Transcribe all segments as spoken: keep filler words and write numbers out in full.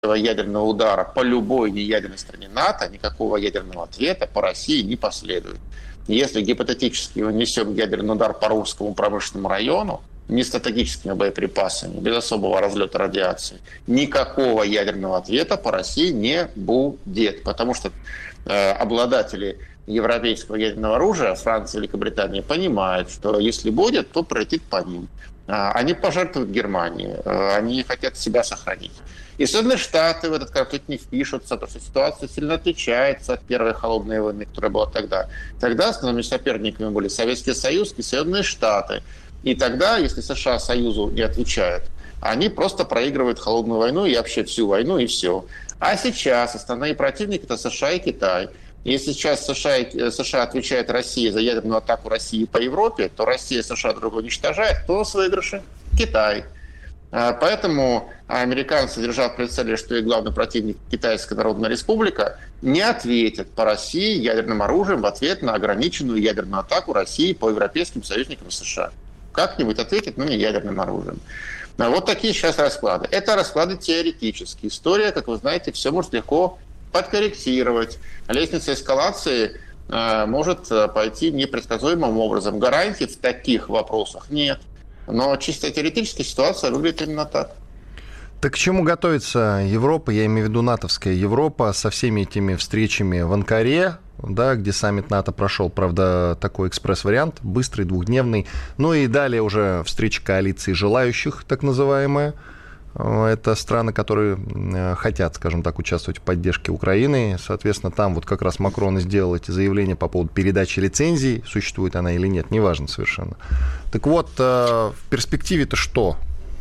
ядерного удара по любой неядерной стране НАТО, никакого ядерного ответа по России не последует. Если гипотетически мы нанесем ядерный удар по русскому промышленному району, не стратегическими боеприпасами, без особого разлета радиации, никакого ядерного ответа по России не будет. Потому что э, обладатели европейского ядерного оружия, Франция и Великобритания, понимают, что если будет, то пролетит по ним. Э, они пожертвуют Германии, э, они хотят себя сохранить. И Соединенные Штаты в этот конфликт не впишутся, потому что ситуация сильно отличается от первой холодной войны, которая была тогда. Тогда основными соперниками были Советский Союз и Соединенные Штаты. И тогда, если США Союзу не отвечают, они просто проигрывают холодную войну и вообще всю войну, и все. А сейчас основные противники – это США и Китай. Если сейчас США, США отвечает России за ядерную атаку России по Европе, то Россия США друг друга уничтожает, то с выигрышем Китай. Поэтому американцы, держа в прицеле, что их главный противник Китайская Народная Республика, не ответят по России ядерным оружием в ответ на ограниченную ядерную атаку России по европейским союзникам США. Как-нибудь ответить, но не ядерным оружием. Вот такие сейчас расклады. Это расклады теоретические. История, как вы знаете, все может легко подкорректировать. Лестница эскалации э, может пойти непредсказуемым образом. Гарантий в таких вопросах нет. Но чисто теоретически ситуация выглядит именно так. Так к чему готовится Европа, я имею в виду натовская Европа, со всеми этими встречами в Анкаре, да, где саммит НАТО прошел, правда, такой экспресс-вариант, быстрый, двухдневный. Ну и далее уже встреча коалиции желающих, так называемая. Это страны, которые хотят, скажем так, участвовать в поддержке Украины. Соответственно, там вот как раз Макрон сделал эти заявления по поводу передачи лицензий, существует она или нет, неважно совершенно. Так вот, в перспективе-то что?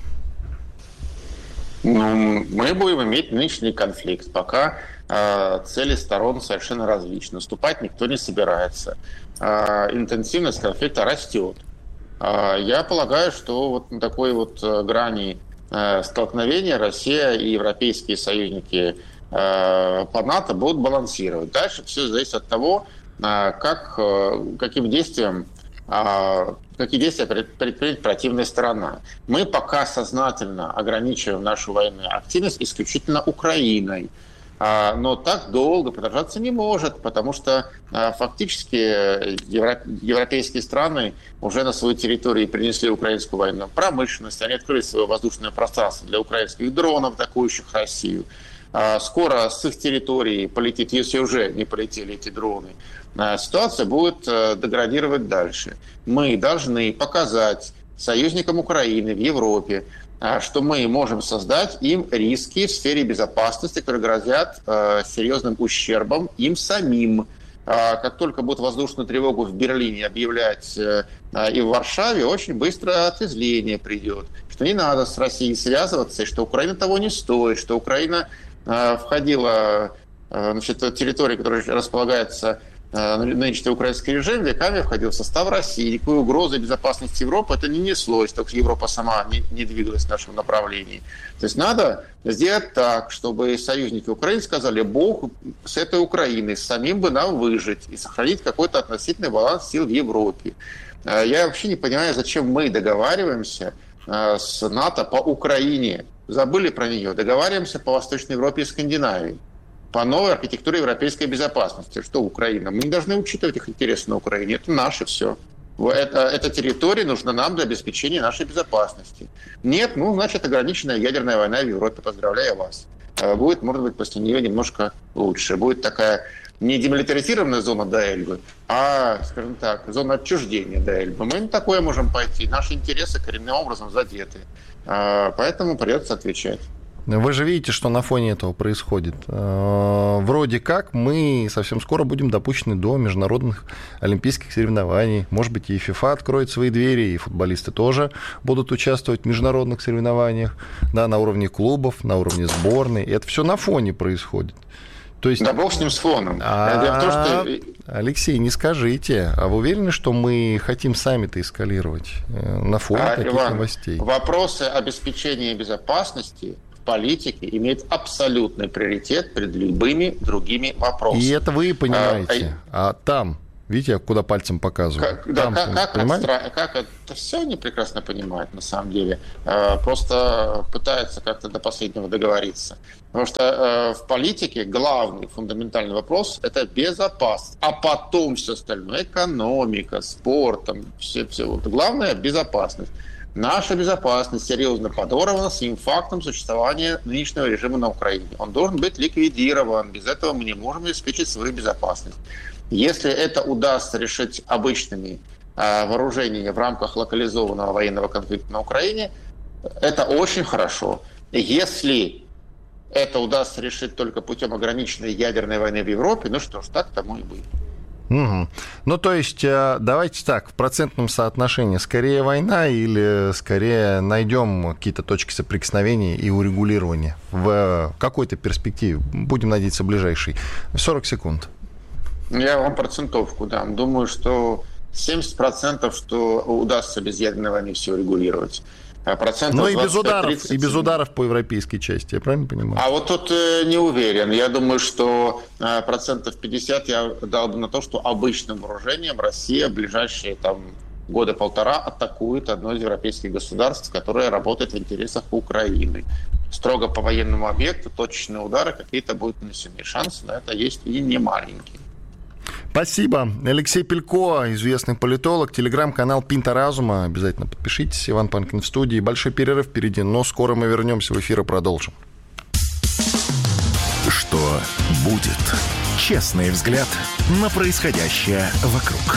Ну, мы будем иметь нынешний конфликт, пока э, цели сторон совершенно различны. Наступать никто не собирается. Э, интенсивность конфликта растет. Э, я полагаю, что вот на такой вот грани э, столкновения Россия и европейские союзники э, по НАТО будут балансировать. Дальше все зависит от того, э, как, э, каким действием какие действия предпримет противная сторона. Мы пока сознательно ограничиваем нашу военную активность исключительно Украиной. Но так долго продолжаться не может, потому что фактически европейские страны уже на свою территорию принесли украинскую военную промышленность, они открыли свое воздушное пространство для украинских дронов, атакующих Россию. Скоро с их территории полетит, если уже не полетели эти дроны, ситуация будет деградировать дальше. Мы должны показать союзникам Украины в Европе, что мы можем создать им риски в сфере безопасности, которые грозят серьезным ущербом им самим. Как только будет воздушную тревогу в Берлине объявлять и в Варшаве, очень быстро отрезвление придет, что не надо с Россией связываться, и что Украина того не стоит, что Украина входила, значит, территория, которая располагается нынешний украинский режим, веками входил в состав России. Никакой угрозы безопасности Европы это не неслось, только Европа сама не, не двигалась в нашем направлении. То есть надо сделать так, чтобы союзники Украины сказали: Бог с этой Украиной, самим бы нам выжить и сохранить какой-то относительный баланс сил в Европе. Я вообще не понимаю, зачем мы договариваемся с НАТО по Украине. Забыли про нее. Договариваемся по Восточной Европе и Скандинавии. По новой архитектуре европейской безопасности. Что Украина? Мы не должны учитывать их интересы на Украине. Это наше все. Это, эта территория нужна нам для обеспечения нашей безопасности. Нет, ну, значит, ограниченная ядерная война в Европе. Поздравляю вас. Будет, может быть, после нее немножко лучше. Будет такая не демилитаризированная зона до Эльбы, а, скажем так, зона отчуждения до Эльбы. Мы на такое можем пойти. Наши интересы коренным образом задеты. Поэтому придется отвечать. Вы же видите, что на фоне этого происходит. Вроде как мы совсем скоро будем допущены до международных олимпийских соревнований. Может быть, и ФИФА откроет свои двери, и футболисты тоже будут участвовать в международных соревнованиях, да, на уровне клубов, на уровне сборной. И это все на фоне происходит. То есть... Да бог с ним, с фоном. А... То, что... Алексей, не скажите, а вы уверены, что мы хотим сами-то эскалировать на фоне а, таких Иван, новостей? Вопросы обеспечения безопасности политики имеет абсолютный приоритет перед любыми другими вопросами. И это вы понимаете. А, а там Видите, я куда пальцем показываю. Как, да, как, как, отстра... как это все они прекрасно понимают, на самом деле. Просто пытаются как-то до последнего договориться. Потому что в политике главный фундаментальный вопрос – это безопасность. А потом все остальное – экономика, спорт, там, все, все. Вот. Главное – безопасность. Наша безопасность серьезно подорвана самим фактом существования нынешнего режима на Украине. Он должен быть ликвидирован. Без этого мы не можем обеспечить свою безопасность. Если это удастся решить обычными э, вооружениями в рамках локализованного военного конфликта на Украине, это очень хорошо. Если это удастся решить только путем ограниченной ядерной войны в Европе, ну что ж, так тому и будет. Угу. Ну, то есть, давайте так, в процентном соотношении скорее война или скорее найдем какие-то точки соприкосновения и урегулирования в какой-то перспективе, будем надеяться, ближайшей? сорок секунд. Я вам процентовку дам. Думаю, что семьдесят процентов, что удастся без ядерной войны все регулировать. Ну и без ударов, и без ударов по европейской части, я правильно понимаю? А вот тут э, не уверен. Я думаю, что э, процентов пятьдесят я дал бы на то, что обычным вооружением Россия в ближайшие там, года полтора атакует одно из европейских государств, которое работает в интересах Украины. Строго по военному объекту, точечные удары какие-то будут нанесены. Шансы на это есть и не маленькие. Спасибо. Алексей Пелько, известный политолог, телеграм-канал «Пинта Разума». Обязательно подпишитесь. Иван Панкин в студии. Большой перерыв впереди, но скоро мы вернемся в эфир и продолжим. Что будет? Честный взгляд на происходящее вокруг.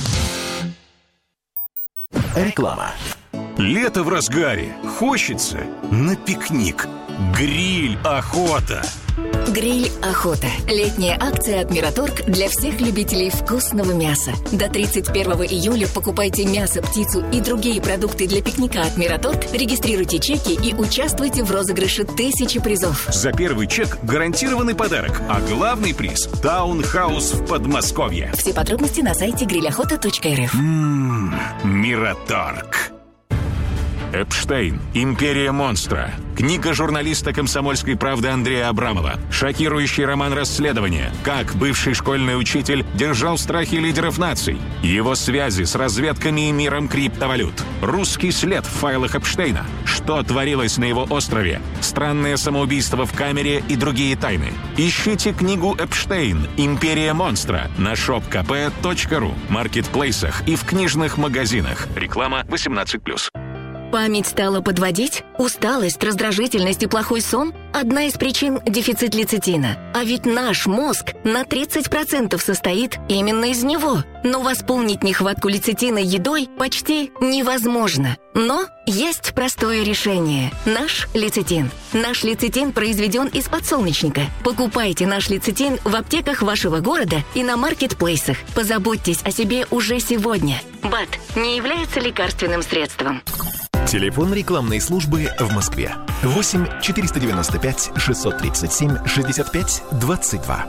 Реклама. Лето в разгаре. Хочется на пикник. Гриль, охота. Гриль «Охота». Летняя акция от Мираторг для всех любителей вкусного мяса. До тридцать первого июля покупайте мясо, птицу и другие продукты для пикника от Мираторг, регистрируйте чеки и участвуйте в розыгрыше тысячи призов. За первый чек гарантированный подарок, а главный приз – таунхаус в Подмосковье. Все подробности на сайте гриль охота точка эр эф. Ммм, Мираторг. Эпштейн. Империя монстра. Книга журналиста «Комсомольской правды» Андрея Абрамова. Шокирующий роман расследования. Как бывший школьный учитель держал в страхе лидеров наций. Его связи с разведками и миром криптовалют. Русский след в файлах Эпштейна. Что творилось на его острове. Странное самоубийство в камере и другие тайны. Ищите книгу «Эпштейн. Империя монстра» на шоп ка пэ точка ру, маркетплейсах и в книжных магазинах. Реклама восемнадцать плюс. Память стала подводить? Усталость, раздражительность и плохой сон – одна из причин – дефицит лецитина. А ведь наш мозг на тридцать процентов состоит именно из него. Но восполнить нехватку лецитина едой почти невозможно. Но есть простое решение – наш лецитин. Наш лецитин произведен из подсолнечника. Покупайте наш лецитин в аптеках вашего города и на маркетплейсах. Позаботьтесь о себе уже сегодня. БАД не является лекарственным средством. Телефон рекламной службы в Москве. восемь четыреста девяносто пять шестьсот тридцать семь шестьдесят пять двадцать два.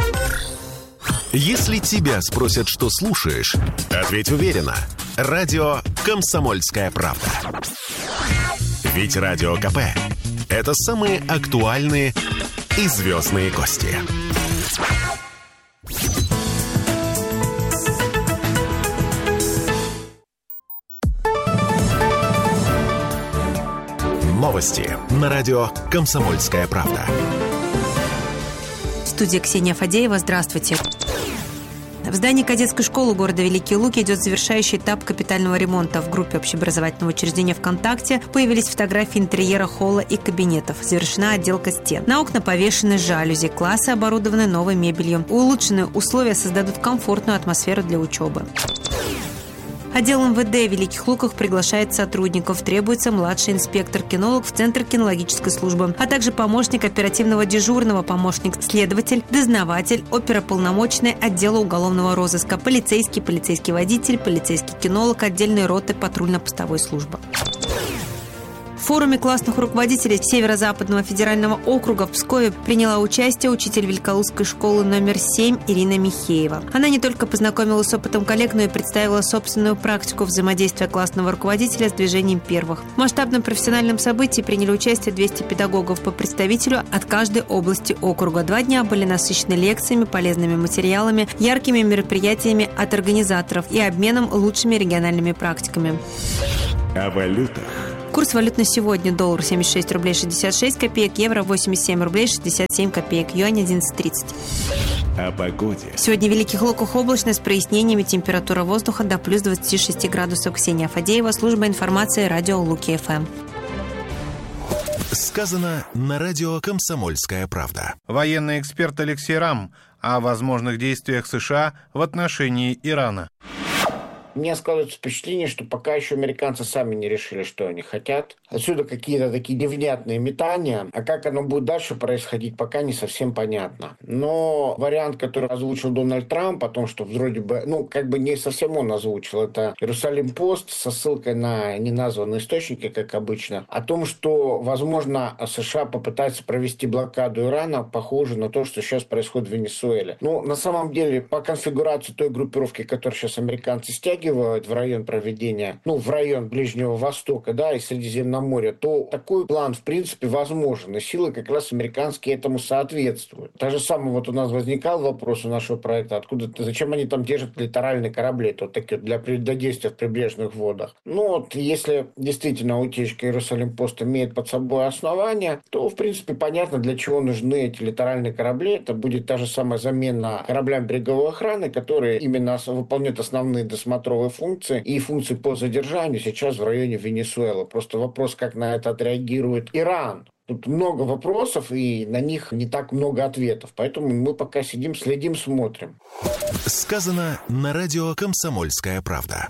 Если тебя спросят, что слушаешь, ответь уверенно. Радио «Комсомольская правда». Ведь Радио ка пэ – это самые актуальные и звездные гости. Новости на радио «Комсомольская правда». Студия Ксения Фадеева. Здравствуйте. В здании кадетской школы города Великие Луки идет завершающий этап капитального ремонта. В группе общеобразовательного учреждения ВКонтакте появились фотографии интерьера холла и кабинетов. Завершена отделка стен. На окна повешены жалюзи. Классы оборудованы новой мебелью. Улучшенные условия создадут комфортную атмосферу для учебы. Отдел эм вэ дэ в Великих Луках приглашает сотрудников. Требуется младший инспектор-кинолог в Центр кинологической службы, а также помощник оперативного дежурного, помощник-следователь, дознаватель, оперуполномоченный отдела уголовного розыска, полицейский, полицейский водитель, полицейский кинолог, отдельные роты патрульно-постовой службы. В форуме классных руководителей Северо-Западного федерального округа в Пскове приняла участие учитель Великолукской школы номер семь Ирина Михеева. Она не только познакомилась с опытом коллег, но и представила собственную практику взаимодействия классного руководителя с движением первых. В масштабном профессиональном событии приняли участие двести педагогов по представителю от каждой области округа. Два дня были насыщены лекциями, полезными материалами, яркими мероприятиями от организаторов и обменом лучшими региональными практиками. О валютах. Курс валют на сегодня: доллар семьдесят шесть рублей шестьдесят шесть копеек, евро восемьдесят семь рублей шестьдесят семь копеек, юань одиннадцать тридцать. О погоде. Сегодня в Великих Луках облачно с прояснениями, температура воздуха до плюс двадцати шести градусов. Ксения Фадеева, служба информации, радио Луки-ФМ. Сказано на радио «Комсомольская правда». Военный эксперт Алексей Рам о возможных действиях США в отношении Ирана. У меня складывается впечатление, что пока еще американцы сами не решили, что они хотят. Отсюда какие-то такие невнятные метания. А как оно будет дальше происходить, пока не совсем понятно. Но вариант, который озвучил Дональд Трамп, о том, что вроде бы, ну, как бы не совсем он озвучил, это Иерусалим Пост со ссылкой на неназванные источники, как обычно, о том, что, возможно, США попытаются провести блокаду Ирана, похоже на то, что сейчас происходит в Венесуэле. Ну, на самом деле, по конфигурации той группировки, которую сейчас американцы стягивают в район проведения, ну, в район Ближнего Востока, да, и Средиземноморья, то такой план, в принципе, возможен. И силы как раз американские этому соответствуют. Так же самое вот у нас возникал вопрос у нашего проекта, откуда, зачем они там держат литеральные корабли, то такие для действия в прибрежных водах. Ну, вот, если действительно утечка Иерусалим-Пост имеет под собой основания, то, в принципе, понятно, для чего нужны эти литеральные корабли. Это будет та же самая замена кораблям береговой охраны, которые именно выполняют основные досмотровые функции и функции по задержанию сейчас в районе Венесуэлы. Просто вопрос, как на это отреагирует Иран. Тут много вопросов, и на них не так много ответов. Поэтому мы пока сидим, следим, смотрим. Сказано на радио «Комсомольская правда».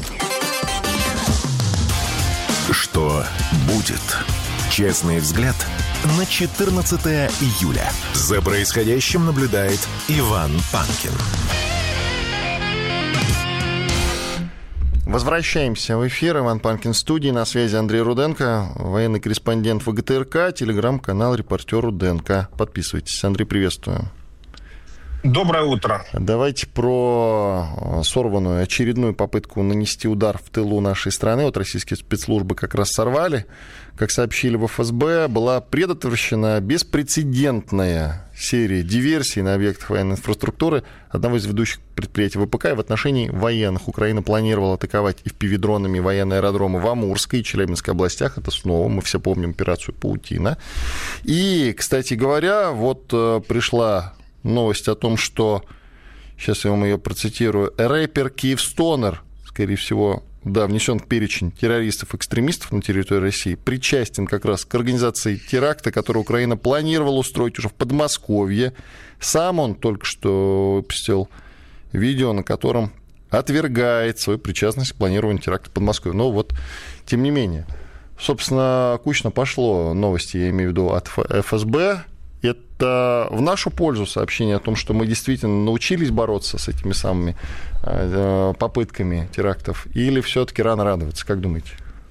Что будет? Честный взгляд на четырнадцатое июля. За происходящим наблюдает Иван Панкин. Возвращаемся в эфир. Иван Панкин в студии. На связи Андрей Руденко, военный корреспондент ВГТРК, телеграм-канал «Репортер Руденко». Подписывайтесь. Андрей, приветствую. Доброе утро. Давайте про сорванную очередную попытку нанести удар в тылу нашей страны. Вот российские спецслужбы как раз сорвали. Как сообщили в эф эс бэ, была предотвращена беспрецедентная серия диверсий на объектах военной инфраструктуры одного из ведущих предприятий вэ пэ ка. И в отношении военных Украина планировала атаковать эф пи ви-дронами военные аэродромы в Амурской и Челябинской областях. Это снова, мы все помним операцию «Паутина». И, кстати говоря, вот пришла новость о том, что, сейчас я вам ее процитирую, рэпер Киевстонер, скорее всего, да, внесен в перечень террористов-экстремистов на территории России, причастен как раз к организации теракта, который Украина планировала устроить уже в Подмосковье. Сам он только что выпустил видео, на котором отвергает свою причастность к планированию теракта в Подмосковье. Но вот, тем не менее, собственно, кучно пошло новости, я имею в виду, от эф эс бэ. Это в нашу пользу сообщение о том, что мы действительно научились бороться с этими самыми попытками терактов, или все-таки рано радоваться, как думаете?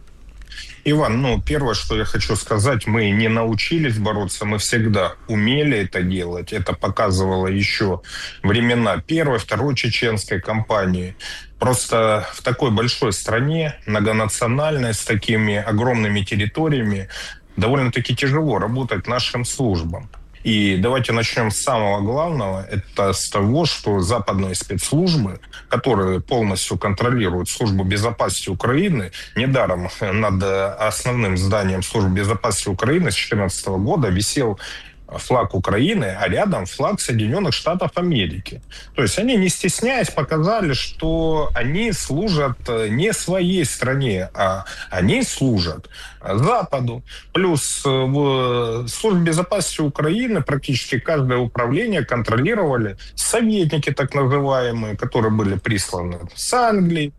Иван, ну, первое, что я хочу сказать, мы не научились бороться, мы всегда умели это делать. Это показывало еще времена Первой, Второй чеченской кампании. Просто в такой большой стране, многонациональной, с такими огромными территориями, довольно-таки тяжело работать нашим службам. И давайте начнем с самого главного. Это с того, что западные спецслужбы, которые полностью контролируют службу безопасности Украины, недаром над основным зданием службы безопасности Украины с две тысячи четырнадцатого года висел флаг Украины, а рядом флаг Соединенных Штатов Америки. То есть они, не стесняясь, показали, что они служат не своей стране, а они служат Западу. Плюс в службе безопасности Украины практически каждое управление контролировали советники, так называемые, которые были присланы с Англии,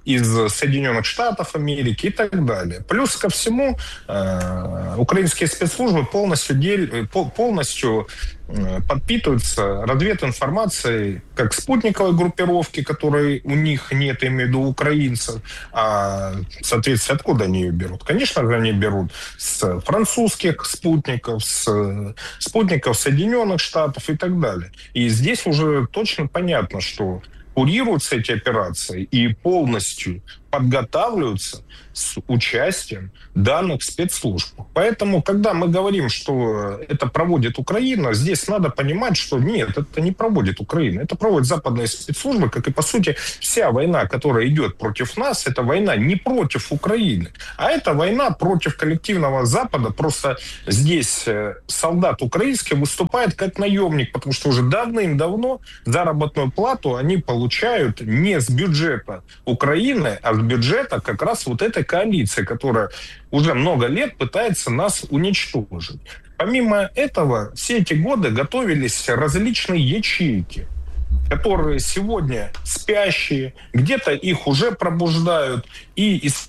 из Соединенных Штатов Америки и так далее. Плюс ко всему, э, украинские спецслужбы полностью, дель, полностью э, подпитываются развединформацией как спутниковой группировки, которой у них нет, имею в виду украинцев, а, соответственно, откуда они ее берут? Конечно же, они берут с французских спутников, с спутников Соединенных Штатов и так далее. И здесь уже точно понятно, что курируются эти операции и полностью подготавливаются с участием данных спецслужб. Поэтому, когда мы говорим, что это проводит Украина, здесь надо понимать, что нет, это не проводит Украина. Это проводят западные спецслужбы, как и, по сути, вся война, которая идет против нас, это война не против Украины, а это война против коллективного Запада. Просто здесь солдат украинский выступает как наемник, потому что уже давным-давно заработную плату они получают не с бюджета Украины, а с бюджета как раз вот этой коалиции, которая уже много лет пытается нас уничтожить. Помимо этого, все эти годы готовились различные ячейки, которые сегодня спящие, где-то их уже пробуждают, и из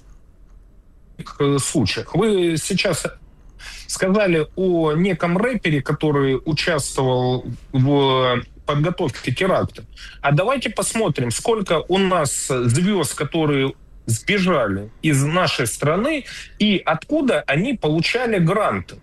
случаев. Вы сейчас сказали о неком рэпере, который участвовал в подготовке теракта. А давайте посмотрим, сколько у нас звезд, которые сбежали из нашей страны, и откуда они получали гранты.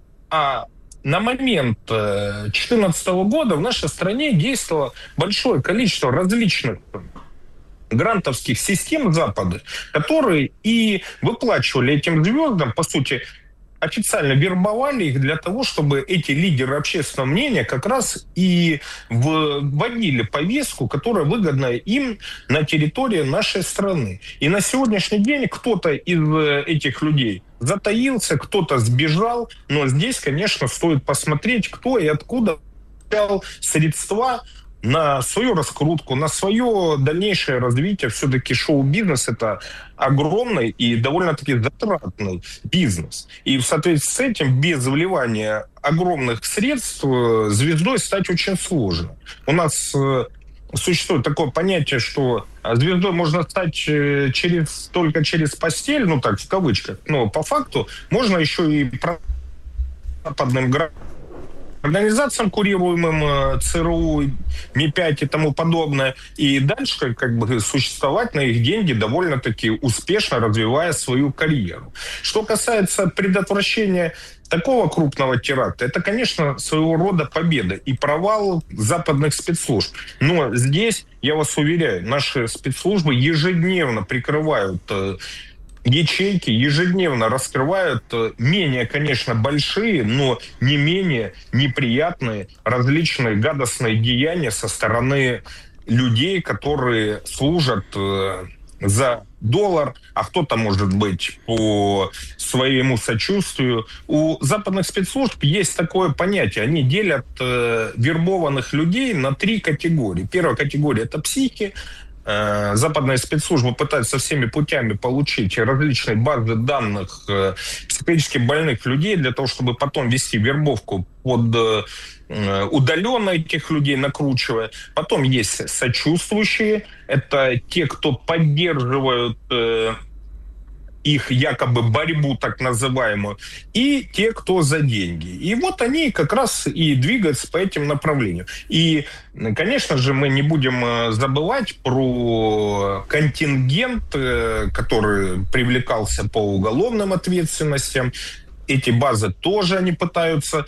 А на момент две тысячи четырнадцатого года в нашей стране действовало большое количество различных грантовских систем Запада, которые и выплачивали этим звездам, по сути, официально вербовали их для того, чтобы эти лидеры общественного мнения как раз и вводили повестку, которая выгодна им на территории нашей страны. И на сегодняшний день кто-то из этих людей затаился, кто-то сбежал, но здесь, конечно, стоит посмотреть, кто и откуда взял средства на свою раскрутку, на свое дальнейшее развитие. Все-таки шоу-бизнес – это огромный и довольно-таки затратный бизнес. И в соответствии с этим, без вливания огромных средств, звездой стать очень сложно. У нас существует такое понятие, что звездой можно стать через, только через постель, ну так, в кавычках, но по факту можно еще и западным гражданам, организациям, курируемым ЦРУ, Ми пять и тому подобное, и дальше как бы существовать на их деньги, довольно-таки успешно развивая свою карьеру. Что касается предотвращения такого крупного теракта, это, конечно, своего рода победа и провал западных спецслужб. Но здесь, я вас уверяю, наши спецслужбы ежедневно прикрывают ячейки, ежедневно раскрывают менее, конечно, большие, но не менее неприятные различные гадостные деяния со стороны людей, которые служат за доллар, а кто-то, может быть, по своему сочувствию. У западных спецслужб есть такое понятие. Они делят э, вербованных людей на три категории. Первая категория – это психи. Западные спецслужбы пытаются всеми путями получить различные базы данных э, психически больных людей для того, чтобы потом вести вербовку под э, удаленно этих людей, накручивая. Потом есть сочувствующие. Это те, кто поддерживают э, их якобы борьбу так называемую, и те, кто за деньги. И вот они как раз и двигаются по этим направлениям. И, конечно же, мы не будем забывать про контингент, который привлекался по уголовным ответственностям. Эти базы тоже они пытаются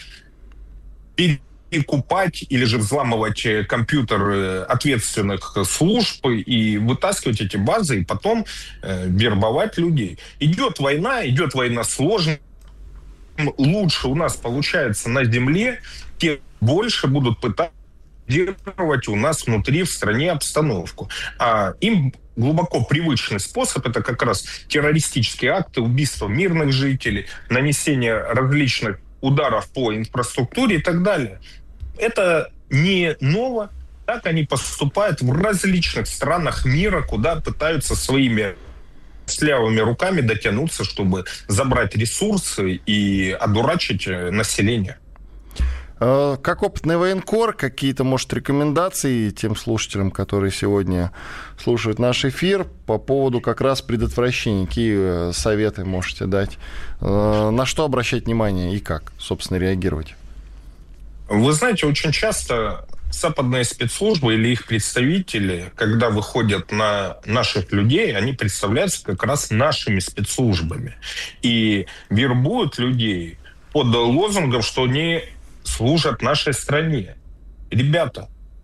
перекупать или же взламывать компьютеры ответственных служб и вытаскивать эти базы, и потом э, вербовать людей. Идет война, идет война сложная. Лучше у нас получается на земле, тем больше будут пытаться держать у нас внутри в стране обстановку. А им глубоко привычный способ — это как раз террористические акты, убийства мирных жителей, нанесение различных ударов по инфраструктуре и так далее. Это не ново. Так они поступают в различных странах мира, куда пытаются своими слявыми руками дотянуться, чтобы забрать ресурсы и одурачить население. Как опытный военкор, какие-то, может, рекомендации тем слушателям, которые сегодня слушают наш эфир по поводу как раз предотвращения? Какие советы можете дать? На что обращать внимание и как, собственно, реагировать? Вы знаете, очень часто западные спецслужбы или их представители, когда выходят на наших людей, они представляются как раз нашими спецслужбами. И вербуют людей под лозунгом, что они служат нашей стране. Ребята,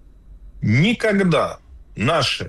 никогда наши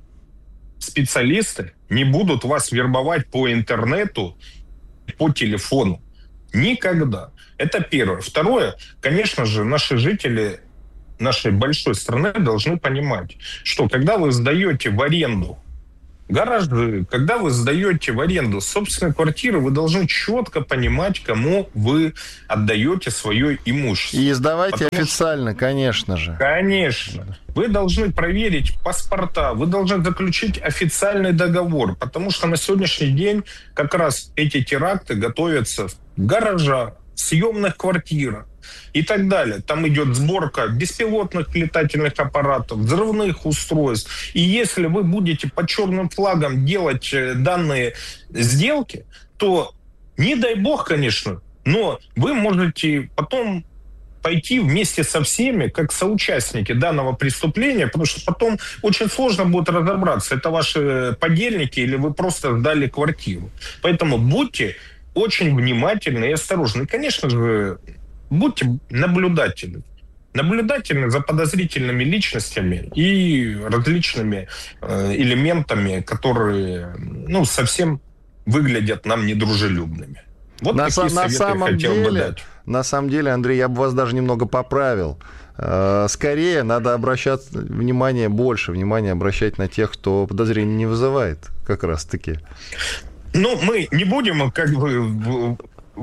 специалисты не будут вас вербовать по интернету, по телефону. Никогда. Это первое. Второе, конечно же, наши жители нашей большой страны должны понимать, что когда вы сдаете в аренду гаражи, когда вы сдаете в аренду собственную квартиру, вы должны четко понимать, кому вы отдаете свое имущество. И сдавайте Потому официально, что, конечно же. Конечно. Вы должны проверить паспорта, вы должны заключить официальный договор, потому что на сегодняшний день как раз эти теракты готовятся в гаражах, съемных квартирах и так далее. Там идет сборка беспилотных летательных аппаратов, взрывных устройств. И если вы будете под черным флагом делать данные сделки, то, не дай бог, конечно, но вы можете потом пойти вместе со всеми, как соучастники данного преступления, потому что потом очень сложно будет разобраться, это ваши подельники или вы просто сдали квартиру. Поэтому будьте очень внимательны и осторожны. И, конечно же, будьте наблюдательны. Наблюдательны за подозрительными личностями и различными э, элементами, которые, ну, совсем выглядят нам недружелюбными. Вот на, такие на советы самом я хотел деле, бы дать. На самом деле, Андрей, я бы вас даже немного поправил. Скорее, надо обращать внимание, больше внимания обращать на тех, кто подозрений не вызывает, как раз-таки. Ну, мы не будем как бы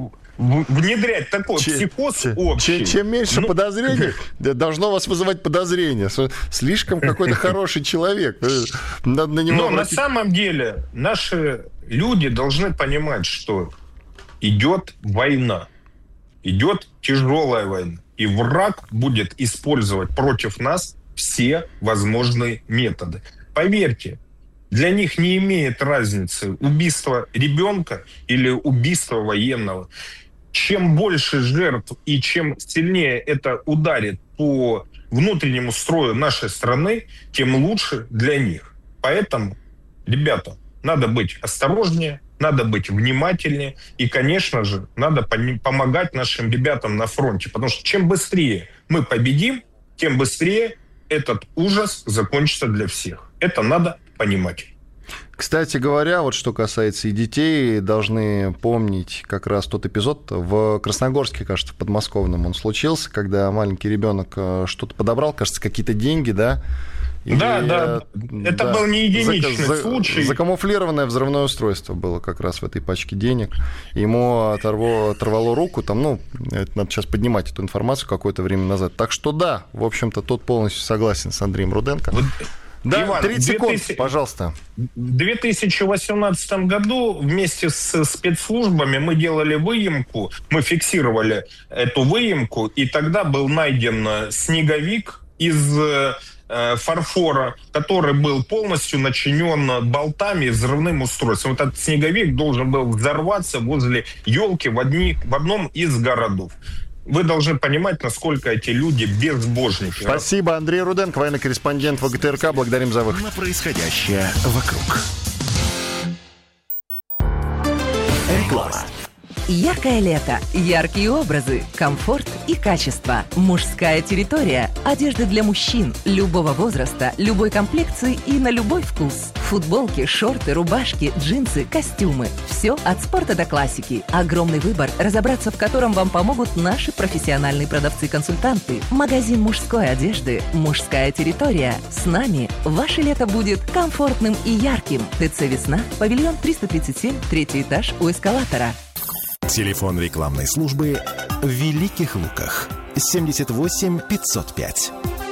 внедрять такой чем, психоз чем, общий. Чем меньше ну, подозрений, должно вас вызывать подозрение. Слишком какой-то хороший человек. Надо на него Но обратить... на самом деле наши люди должны понимать, что идет война. Идет тяжелая война. И враг будет использовать против нас все возможные методы. Поверьте, для них не имеет разницы убийство ребенка или убийство военного. Чем больше жертв и чем сильнее это ударит по внутреннему строю нашей страны, тем лучше для них. Поэтому, ребята, надо быть осторожнее, надо быть внимательнее и, конечно же, надо помогать нашим ребятам на фронте. Потому что чем быстрее мы победим, тем быстрее этот ужас закончится для всех. Это надо понимать. Кстати говоря, вот что касается и детей, должны помнить как раз тот эпизод в Красногорске, кажется, в подмосковном он случился, когда маленький ребенок что-то подобрал, кажется, какие-то деньги, да? И, да, да, это да, был не единичный за, случай. Закамуфлированное взрывное устройство было как раз в этой пачке денег. Ему оторвало, оторвало руку, там, ну, это надо сейчас поднимать эту информацию какое-то время назад. Так что да, в общем-то, тут полностью согласен с Андреем Руденко. Вот... Да, Иван, тридцать секунд, две тысячи... пожалуйста. В две тысячи восемнадцатом году вместе с спецслужбами мы делали выемку, мы фиксировали эту выемку, и тогда был найден снеговик из э, фарфора, который был полностью начинен болтами и взрывным устройством. Этот снеговик должен был взорваться возле елки в, одни, в одном из городов. Вы должны понимать, насколько эти люди безбожники. Спасибо. Андрей Руденко, военный корреспондент ВГТРК. Благодарим за выход. На происходящее вокруг. Реклама. Яркое лето, яркие образы, комфорт и качество. Мужская территория. Одежда для мужчин любого возраста, любой комплекции и на любой вкус. Футболки, шорты, рубашки, джинсы, костюмы. Все от спорта до классики. Огромный выбор, разобраться в котором вам помогут наши профессиональные продавцы-консультанты. Магазин мужской одежды «Мужская территория». С нами ваше лето будет комфортным и ярким. ТЦ «Весна», павильон триста тридцать семь, третий этаж у эскалатора. Телефон рекламной службы в Великих Луках. семьдесят восемь пятьсот пять.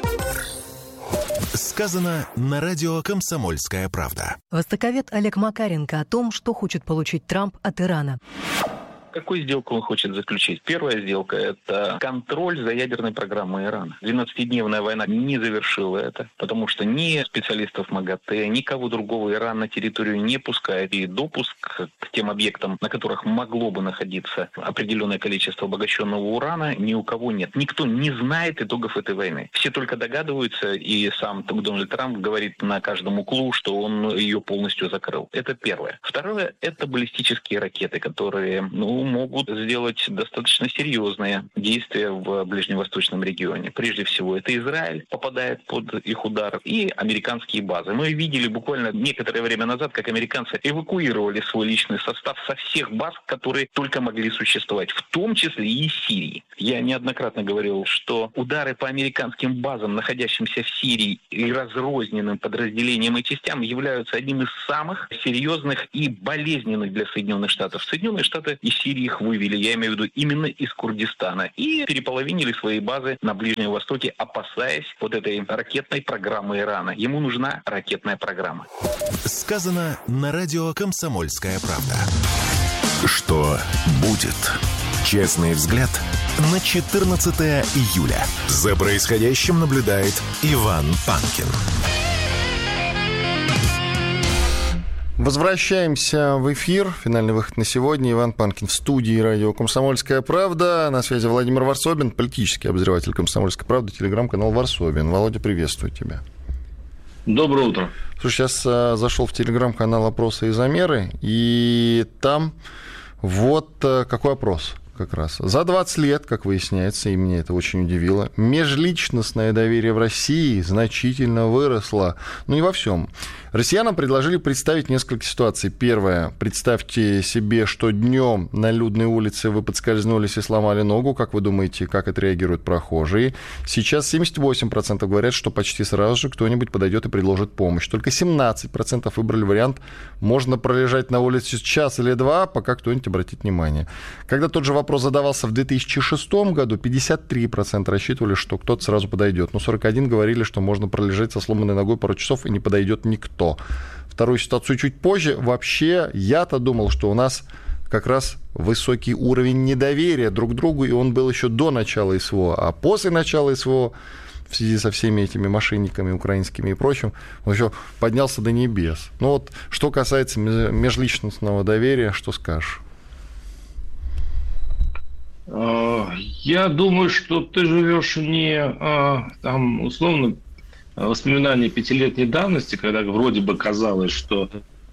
Сказано на радио «Комсомольская правда». Востоковед Олег Макаренко о том, что хочет получить Трамп от Ирана. Какую сделку он хочет заключить? Первая сделка – это контроль за ядерной программой Ирана. двенадцатидневная война не завершила это, потому что ни специалистов МАГАТЭ, никого другого Иран на территорию не пускает. И допуск к тем объектам, на которых могло бы находиться определенное количество обогащенного урана, ни у кого нет. Никто не знает итогов этой войны. Все только догадываются, и сам Дональд Трамп говорит на каждом углу, что он ее полностью закрыл. Это первое. Второе – это баллистические ракеты, которые ну, могут сделать достаточно серьезные действия в ближневосточном регионе. Прежде всего, это Израиль попадает под их удар и американские базы. Мы видели буквально некоторое время назад, как американцы эвакуировали свой личный состав со всех баз, которые только могли существовать, в том числе и из Сирии. Я неоднократно говорил, что удары по американским базам, находящимся в Сирии, и разрозненным подразделениям и частям являются одним из самых серьезных и болезненных для Соединенных Штатов. Соединенные Штаты из Сирии их вывели, я имею в виду именно из Курдистана, и переполовинили свои базы на Ближнем Востоке, опасаясь вот этой ракетной программы Ирана. Ему нужна ракетная программа. Сказано на радио «Комсомольская правда». Что будет? Честный взгляд на четырнадцатое июля. За происходящим наблюдает Иван Панкин. Возвращаемся в эфир. Финальный выход на сегодня. Иван Панкин в студии радио «Комсомольская правда». На связи Владимир Варсобин, политический обозреватель «Комсомольской правды», телеграм-канал «Варсобин». Володя, приветствую тебя. Доброе утро. Слушай, сейчас а, зашел в телеграм-канал «Опросы и замеры», и там вот а, какой опрос как раз. За двадцать лет, как выясняется, и меня это очень удивило, межличностное доверие в России значительно выросло. Ну, не во всем. Россиянам предложили представить несколько ситуаций. Первое. Представьте себе, что днем на людной улице вы подскользнулись и сломали ногу. Как вы думаете, как отреагируют прохожие? Сейчас семьдесят восемь процентов говорят, что почти сразу же кто-нибудь подойдет и предложит помощь. Только семнадцать процентов выбрали вариант «можно пролежать на улице час или два, пока кто-нибудь обратит внимание». Когда тот же вопрос задавался в две тысячи шестом году, пятьдесят три процента рассчитывали, что кто-то сразу подойдет. Но сорок один процент говорили, что можно пролежать со сломанной ногой пару часов и не подойдет никто. Вторую ситуацию чуть позже. Вообще, я-то думал, что у нас как раз высокий уровень недоверия друг к другу, и он был еще до начала СВО. А после начала СВО, в связи со всеми этими мошенниками украинскими и прочим, он еще поднялся до небес. Ну вот, что касается межличностного доверия, что скажешь? Я думаю, что ты живешь не там, условно, воспоминания пятилетней давности, когда вроде бы казалось, что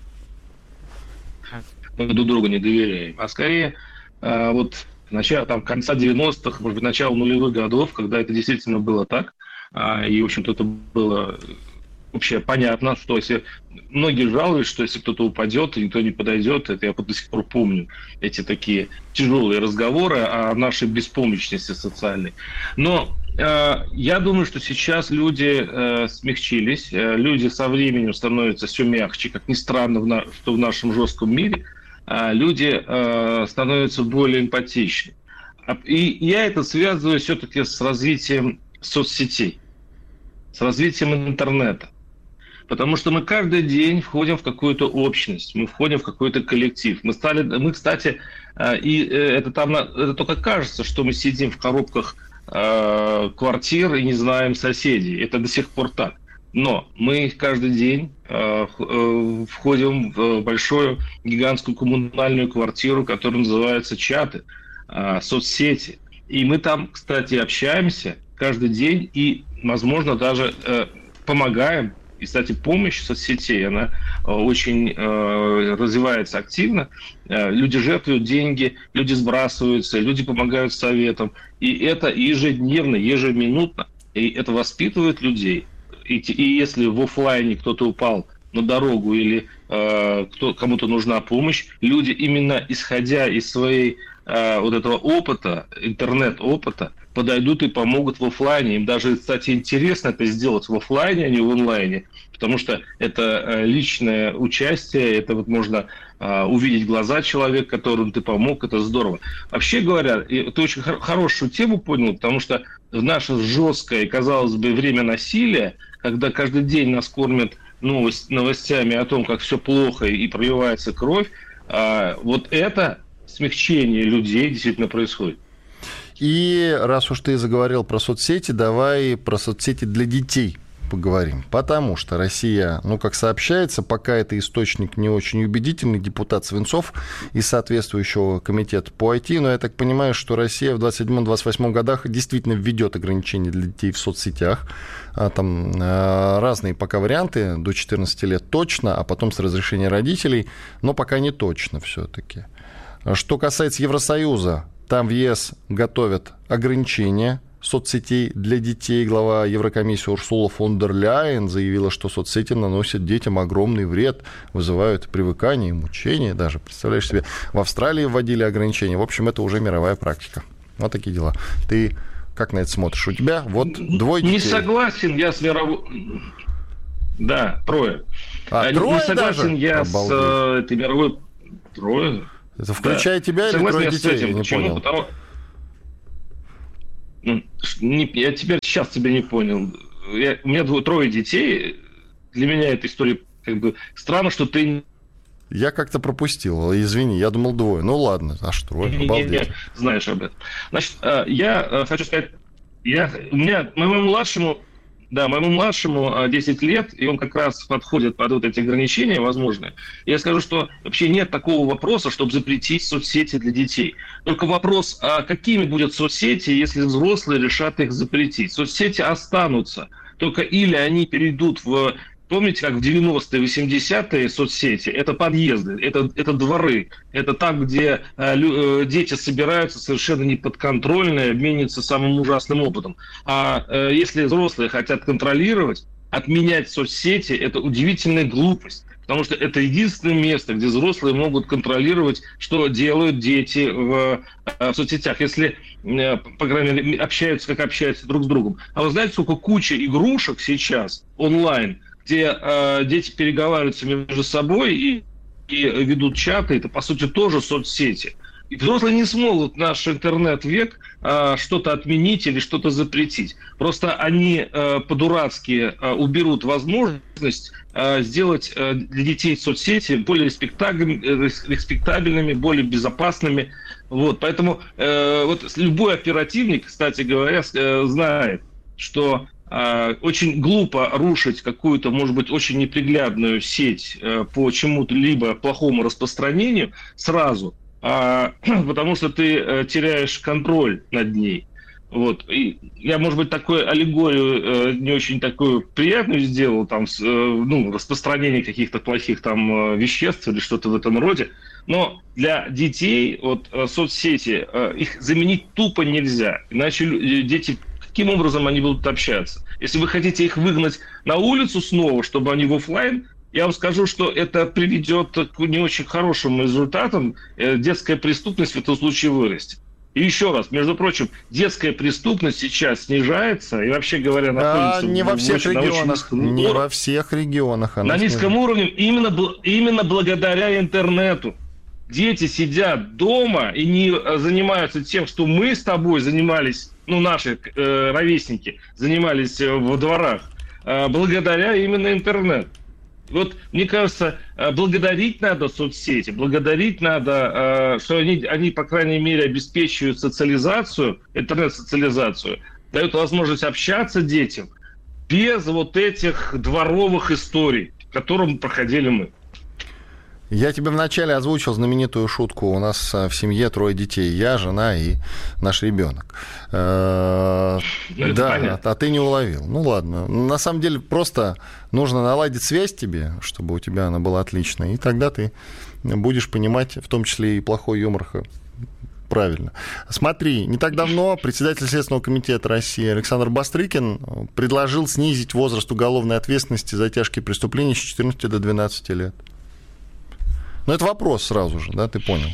мы друг другу не доверяем, а скорее вот начало, там, конца девяностых, может быть, начало нулевых годов, когда это действительно было так, и, в общем-то, это было вообще понятно, что если многие жалуются, что если кто-то упадет и никто не подойдет, это я до сих пор помню эти такие тяжелые разговоры о нашей беспомощности социальной. Но э, я думаю, что сейчас люди э, смягчились, э, люди со временем становятся все мягче, как ни странно, в на, что в нашем жестком мире э, люди э, становятся более эмпатичны. И я это связываю все-таки с развитием соцсетей, с развитием интернета. Потому что мы каждый день входим в какую-то общность, мы входим в какой-то коллектив. Мы стали, мы, кстати, и это там, это только кажется, что мы сидим в коробках э, квартир и не знаем соседей. Это до сих пор так. Но мы каждый день э, входим в большую гигантскую коммунальную квартиру, которая называется чаты, э, соцсети. И мы там, кстати, общаемся каждый день и, возможно, даже э, помогаем. И, кстати, помощь соцсетей, она очень э, развивается активно. Э, люди жертвуют деньги, люди сбрасываются, люди помогают советам. И это ежедневно, ежеминутно. И это воспитывает людей. И, и если в офлайне кто-то упал на дорогу или э, кто, кому-то нужна помощь, люди, именно исходя из своей э, вот этого опыта, интернет-опыта, подойдут и помогут в офлайне. Им даже, кстати, интересно это сделать в офлайне, а не в онлайне, потому что это личное участие, это вот можно а, увидеть глаза человека, которому ты помог, это здорово. Вообще говоря, ты очень хор- хорошую тему понял, потому что в наше жесткое, казалось бы, время насилия, когда каждый день нас кормят новость, новостями о том, как все плохо и проливается кровь, а, вот это смягчение людей действительно происходит. И раз уж ты заговорил про соцсети, давай про соцсети для детей поговорим. Потому что Россия, ну, как сообщается, пока это источник не очень убедительный, депутат Свинцов из соответствующего комитета по ай ти, но я так понимаю, что Россия в двадцать седьмом - двадцать восьмом годах действительно введет ограничения для детей в соцсетях. А, там а, разные пока варианты, до четырнадцати лет точно, а потом с разрешения родителей, но пока не точно все-таки. Что касается Евросоюза, там в ЕС готовят ограничения соцсетей для детей. Глава Еврокомиссии Урсула фон дер Ляйен заявила, что соцсети наносят детям огромный вред, вызывают привыкание и мучения даже. Представляешь себе, в Австралии вводили ограничения. В общем, это уже мировая практика. Вот такие дела. Ты как на это смотришь? У тебя вот двое детей. Не согласен я с мировой... Да, трое. А, не, трое не согласен даже? я Обалдеть. с этой мировой... Трое? Это включая да. тебя согласен или трое детей? С этим. Я не Почему? понял. Потому... Не, я теперь сейчас тебя не понял. Я, у меня двое, трое детей. Для меня эта история как бы странно, что ты... Я как-то пропустил, извини, я думал двое. Ну ладно, аж трое, обалдеть. Не, не, знаешь об этом. Значит, я хочу сказать, я, у меня, моему младшему, да, моему младшему десять лет, и он как раз подходит под вот эти ограничения возможные. Я скажу, что вообще нет такого вопроса, чтобы запретить соцсети для детей. Только вопрос, а какими будут соцсети, если взрослые решат их запретить? Соцсети останутся, только или они перейдут в... Помните, как в девяностые, восьмидесятые соцсети? Это подъезды, это, это дворы, это там, где э, дети собираются совершенно неподконтрольно и обмениваются самым ужасным опытом. А э, если взрослые хотят контролировать, отменять соцсети, это удивительная глупость. Потому что это единственное место, где взрослые могут контролировать, что делают дети в, в соцсетях, если, по крайней мере, общаются, как общаются друг с другом. А вы знаете, сколько куча игрушек сейчас онлайн, где э, дети переговариваются между собой и, и ведут чаты, это, по сути, тоже соцсети. И взрослые не смогут в наш интернет-век э, что-то отменить или что-то запретить. Просто они э, по-дурацки э, уберут возможность э, сделать э, для детей соцсети более респектабельными, респектабельными, более безопасными. Вот. Поэтому э, вот любой оперативник, кстати говоря, э, знает, что очень глупо рушить какую-то, может быть, очень неприглядную сеть по чему-то либо плохому распространению сразу, потому что ты теряешь контроль над ней. Вот. И я, может быть, такую аллегорию не очень такую приятную сделал, там, ну, распространение каких-то плохих там веществ или что-то в этом роде, но для детей вот, соцсети, их заменить тупо нельзя, иначе дети... Каким образом они будут общаться? Если вы хотите их выгнать на улицу снова, чтобы они в офлайн, я вам скажу, что это приведет к не очень хорошим результатам. Детская преступность в этом случае вырастет. И еще раз, между прочим, детская преступность сейчас снижается и, вообще говоря, находится... А, не во всех очень, регионах. Не уровне. Во всех регионах. Она на низком уровне именно, именно благодаря интернету. Дети сидят дома и не занимаются тем, что мы с тобой занимались, ну, наши э, ровесники занимались э, во дворах, э, благодаря именно интернету. Вот, мне кажется, э, благодарить надо соцсети, благодарить надо, э, что они, они, по крайней мере, обеспечивают социализацию, интернет-социализацию, дают возможность общаться детям без вот этих дворовых историй, которым проходили мы. Я тебе вначале озвучил знаменитую шутку. У нас в семье трое детей. Я, жена и наш ребенок. Да, а ты не уловил. Ну ладно. На самом деле просто нужно наладить связь тебе, чтобы у тебя она была отличная. И тогда ты будешь понимать, в том числе и плохой юмор, правильно. Смотри, не так давно председатель Следственного комитета России Александр Бастрыкин предложил снизить возраст уголовной ответственности за тяжкие преступления с четырнадцати до двенадцати лет. Ну, это вопрос сразу же, да, ты понял?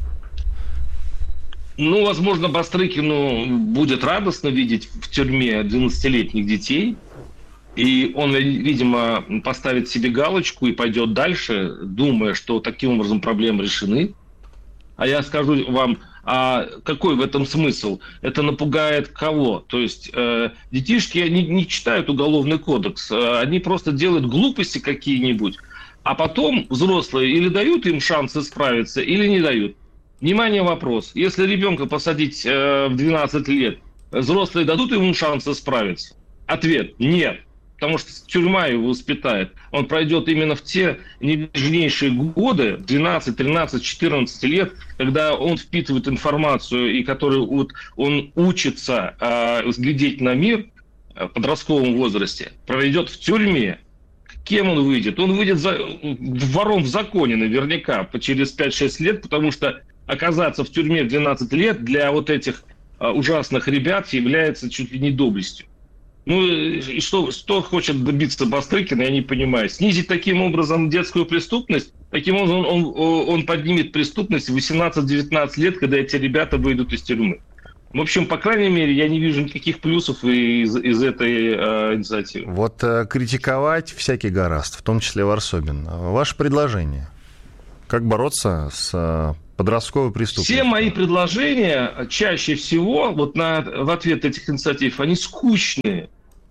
Ну, возможно, Бастрыкину будет радостно видеть в тюрьме двенадцатилетних детей, и он, видимо, поставит себе галочку и пойдет дальше, думая, что таким образом проблемы решены. А я скажу вам, а какой в этом смысл? Это напугает кого? То есть э, детишки не, не читают уголовный кодекс, э, они просто делают глупости какие-нибудь, а потом взрослые или дают им шанс исправиться, или не дают. Внимание, вопрос. Если ребенка посадить э, в двенадцать лет, взрослые дадут ему шанс справиться? Ответ – нет. Потому что тюрьма его воспитает. Он пройдет именно в те нежнейшие годы, двенадцать, тринадцать, четырнадцать лет, когда он впитывает информацию и который вот, он учится э, глядеть на мир в подростковом возрасте, проведет в тюрьме. Кем он выйдет? Он выйдет за, вором в законе наверняка через пять-шесть лет, потому что оказаться в тюрьме в двенадцать лет для вот этих э, ужасных ребят является чуть ли не доблестью. Ну, и что, что хочет добиться Бастрыкин, я не понимаю. Снизить таким образом детскую преступность? Таким образом он, он, он поднимет преступность в восемнадцать-девятнадцать лет, когда эти ребята выйдут из тюрьмы. В общем, по крайней мере, я не вижу никаких плюсов из, из этой э, инициативы. Вот э, критиковать всякий гораст, в том числе Варсобин. Ваше предложение? Как бороться с э, подростковой преступностью? Все мои предложения чаще всего вот на, в ответ этих инициатив, они скучные.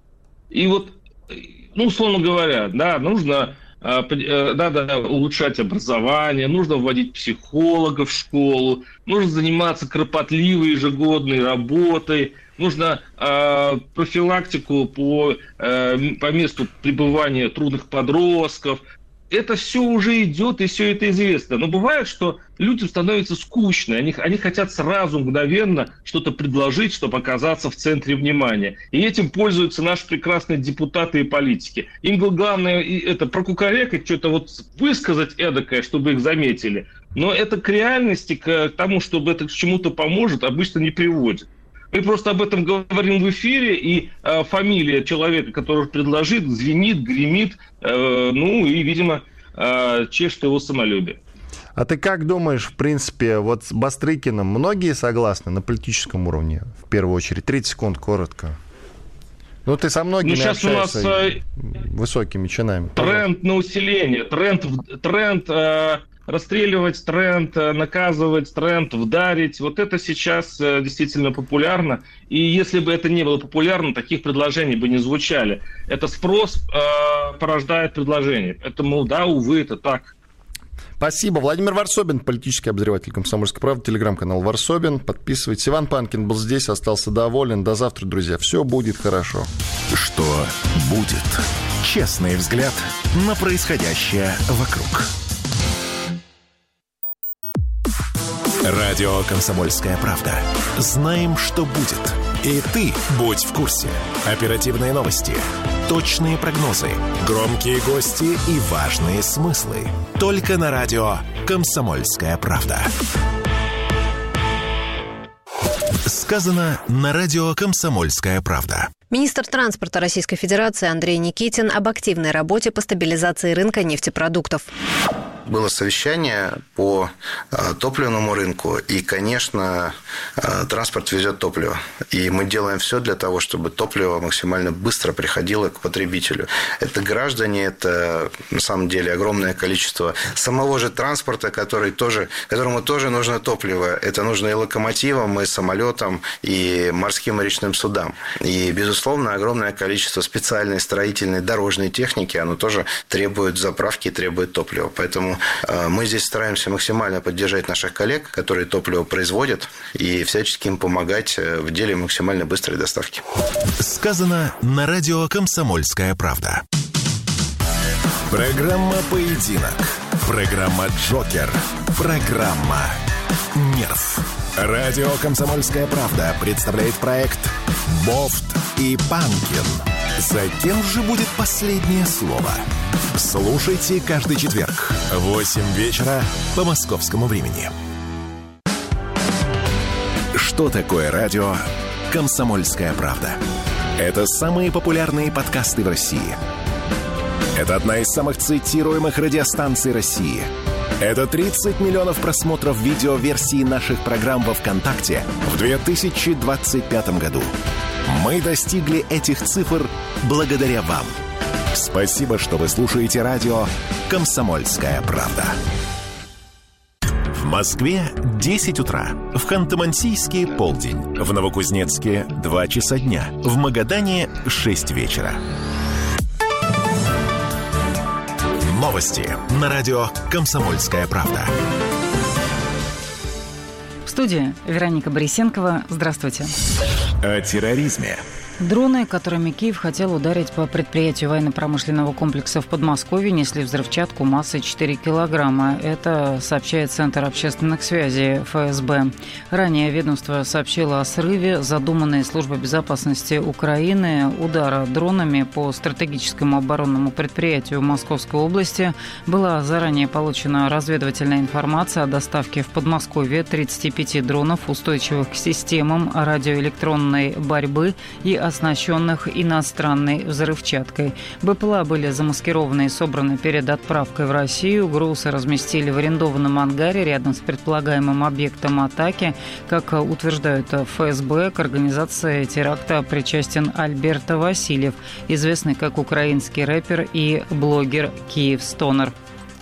И вот, ну, условно говоря, да, нужно э, надо улучшать образование, нужно вводить психологов в школу, нужно заниматься кропотливой ежегодной работой, нужно э, профилактику по, э, по месту пребывания трудных подростков. Это все уже идет, и все это известно. Но бывает, что людям становится скучно. Они, они хотят сразу, мгновенно что-то предложить, чтобы оказаться в центре внимания. И этим пользуются наши прекрасные депутаты и политики. Им главное это прокукарекать, что-то вот высказать эдакое, чтобы их заметили. Но это к реальности, к тому, чтобы это к чему-то поможет, обычно не приводит. Мы просто об этом говорим в эфире, и э, фамилия человека, который предложит, звенит, гремит, э, ну и, видимо, э, чешет его самолюбие. А ты как думаешь, в принципе, вот с Бастрыкиным многие согласны на политическом уровне, в первую очередь? тридцать секунд, коротко. Ну, ты со многими ну, общаешься у нас, высокими чинами. Тренд на усиление, тренд, тренд э, расстреливать, тренд наказывать, тренд вдарить. Вот это сейчас действительно популярно. И если бы это не было популярно, таких предложений бы не звучали. Это спрос э, порождает предложение. Поэтому, да, увы, это так. Спасибо. Владимир Варсобин, политический обозреватель «Комсомольской правды», телеграм-канал Варсобин. Подписывайтесь. Иван Панкин был здесь, остался доволен. До завтра, друзья. Все будет хорошо. Что будет? Честный взгляд на происходящее вокруг. Радио «Комсомольская правда». Знаем, что будет. И ты будь в курсе. Оперативные новости, точные прогнозы, громкие гости и важные смыслы. Только на радио «Комсомольская правда». Сказано на радио «Комсомольская правда». Министр транспорта Российской Федерации Андрей Никитин об активной работе по стабилизации рынка нефтепродуктов. Было совещание по э, топливному рынку, и, конечно, э, транспорт везет топливо. И мы делаем все для того, чтобы топливо максимально быстро приходило к потребителю. Это граждане, это, на самом деле, огромное количество самого же транспорта, который тоже, которому тоже нужно топливо. Это нужно и локомотивам, и самолетам, и морским и речным судам. И, безусловно, огромное количество специальной строительной дорожной техники, оно тоже требует заправки, требует топлива. Поэтому мы здесь стараемся максимально поддержать наших коллег, которые топливо производят, и всячески им помогать в деле максимально быстрой доставки. Сказано на радио «Комсомольская правда». Программа «Поединок». Программа «Джокер». Программа «Нерв». Радио «Комсомольская правда» представляет проект «Бофт и Панкин». За кем же будет последнее слово? Слушайте каждый четверг в восемь вечера по московскому времени. Что такое радио «Комсомольская правда»? Это самые популярные подкасты в России. Это одна из самых цитируемых радиостанций России. Это тридцать миллионов просмотров видеоверсии наших программ во ВКонтакте в две тысячи двадцать пятом году. Мы достигли этих цифр благодаря вам. Спасибо, что вы слушаете радио «Комсомольская правда». В Москве десять утра, в Ханты-Мансийске полдень, в Новокузнецке два часа дня, в Магадане шесть вечера. Новости на радио «Комсомольская правда». студии Вероника Борисенкова. Здравствуйте. О терроризме. Дроны, которыми Киев хотел ударить по предприятию военно-промышленного комплекса в Подмосковье, несли взрывчатку массой четыре килограмма. Это сообщает Центр общественных связей эф эс бэ. Ранее ведомство сообщило о срыве задуманной Службой безопасности Украины удара дронами по стратегическому оборонному предприятию Московской области. Была заранее получена разведывательная информация о доставке в Подмосковье тридцати пяти дронов, устойчивых к системам радиоэлектронной борьбы и оснащенных иностранной взрывчаткой. БПЛА были замаскированы и собраны перед отправкой в Россию. Грузы разместили в арендованном ангаре рядом с предполагаемым объектом атаки. Как утверждают эф эс бэ, к организации теракта причастен Альберт Васильев, известный как украинский рэпер и блогер Киевстонер.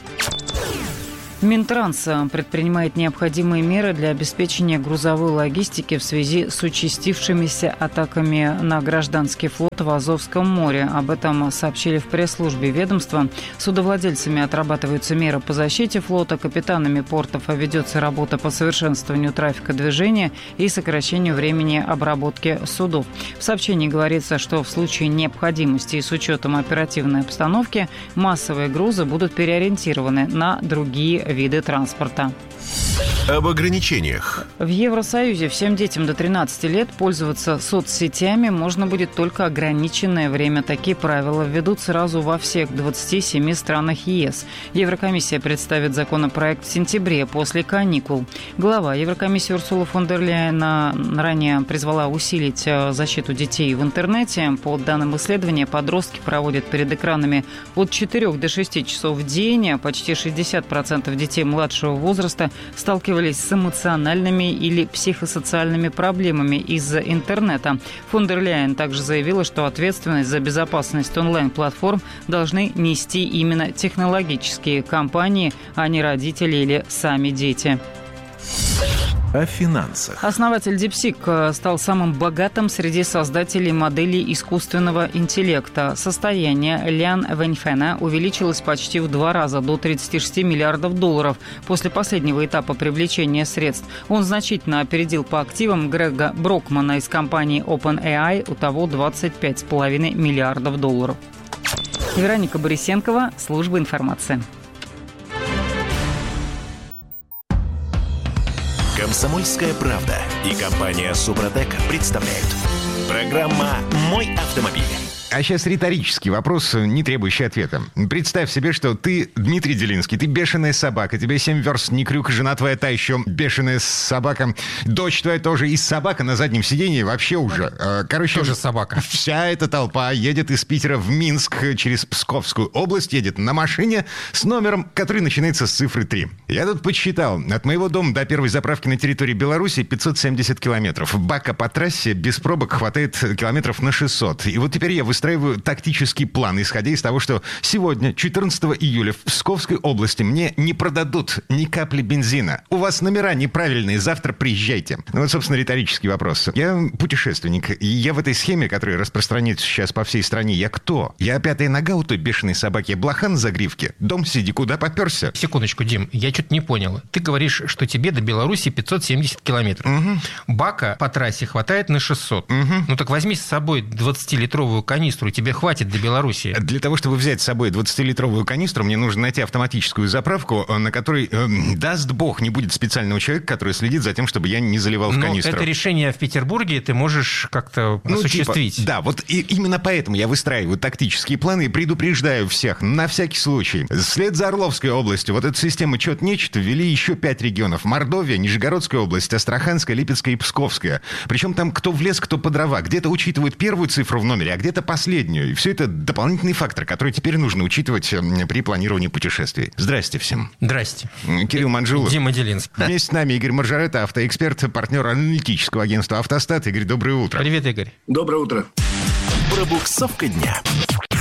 Минтранс предпринимает необходимые меры для обеспечения грузовой логистики в связи с участившимися атаками на гражданский флот в Азовском море. Об этом сообщили в пресс-службе ведомства. Судовладельцами отрабатываются меры по защите флота, капитанами портов ведется работа по совершенствованию трафика движения и сокращению времени обработки судов. В сообщении говорится, что в случае необходимости и с учетом оперативной обстановки массовые грузы будут переориентированы на другие виды транспорта. Об ограничениях. В Евросоюзе всем детям до тринадцати лет пользоваться соцсетями можно будет только ограниченное время. Такие правила введут сразу во всех двадцати семи странах е эс. Еврокомиссия представит законопроект в сентябре после каникул. Глава Еврокомиссии Урсула фон дер Ляйен ранее призвала усилить защиту детей в интернете. По данным исследования, подростки проводят перед экранами от четырёх до шести часов в день. Почти шестьдесят процентов детей младшего возраста сталкивались с эмоциональными или психосоциальными проблемами из-за интернета. Фон дер Ляйен также заявила, что ответственность за безопасность онлайн-платформ должны нести именно технологические компании, а не родители или сами дети. О финансах. Основатель DeepSeek стал самым богатым среди создателей моделей искусственного интеллекта. Состояние Лян Вэньфэна увеличилось почти в два раза, до тридцати шести миллиардов долларов, после последнего этапа привлечения средств. Он значительно опередил по активам Грега Брокмана из компании OpenAI, у того двадцать пять целых пять десятых миллиардов долларов. Вероника Борисенкова, служба информации. «Комсомольская правда» и компания «Супротек» представляют. Программа «Мой автомобиль». А сейчас риторический вопрос, не требующий ответа. Представь себе, что ты Дмитрий Делинский, ты бешеная собака, тебе семь верст не крюк, жена твоя та еще бешеная собака, дочь твоя тоже и собака на заднем сиденье вообще уже. Короче, тоже собака. Вся эта толпа едет из Питера в Минск через Псковскую область, едет на машине с номером, который начинается с цифры три. Я тут подсчитал, от моего дома до первой заправки на территории Беларуси пятьсот семьдесят километров. Бака по трассе без пробок хватает километров на шестьсот. И вот теперь я выстраиваю Выстраиваю тактический план, исходя из того, что сегодня, четырнадцатого июля, в Псковской области мне не продадут ни капли бензина. У вас номера неправильные, завтра приезжайте. Ну вот, собственно, риторический вопрос. Я путешественник, и я в этой схеме, которая распространяется сейчас по всей стране, я кто? Я пятая нога у той бешеной собаки, блоха на загривке. Дом сиди, куда поперся? Секундочку, Дим, я что-то не понял. Ты говоришь, что тебе до Беларуси пятьсот семьдесят километров. Угу. Бака по трассе хватает на шестьсот. Угу. Ну так возьми с собой двадцатилитровую канистру, и тебе хватит до Беларуси. Для того, чтобы взять с собой двадцатилитровую канистру, мне нужно найти автоматическую заправку, на которой, э, даст бог, не будет специального человека, который следит за тем, чтобы я не заливал в Но канистру. это решение в Петербурге ты можешь как-то ну, осуществить. Типа, да, вот и, именно поэтому я выстраиваю тактические планы и предупреждаю всех, на всякий случай. Вслед за Орловской областью вот эта система чет-нечет ввели еще пять регионов. Мордовия, Нижегородская область, Астраханская, Липецкая и Псковская. Причем там кто в лес, кто по дрова. Где-то учитывают первую цифру в номере, а где-то последнюю. И все это дополнительный фактор, который теперь нужно учитывать при планировании путешествий. Здрасте всем. Здрасте. Кирилл Манжулов. Дима Делинский. Вместе с нами Игорь Маржарета, автоэксперт, партнер аналитического агентства «Автостат». Игорь, доброе утро. Привет, Игорь. Доброе утро. Пробуксовка дня.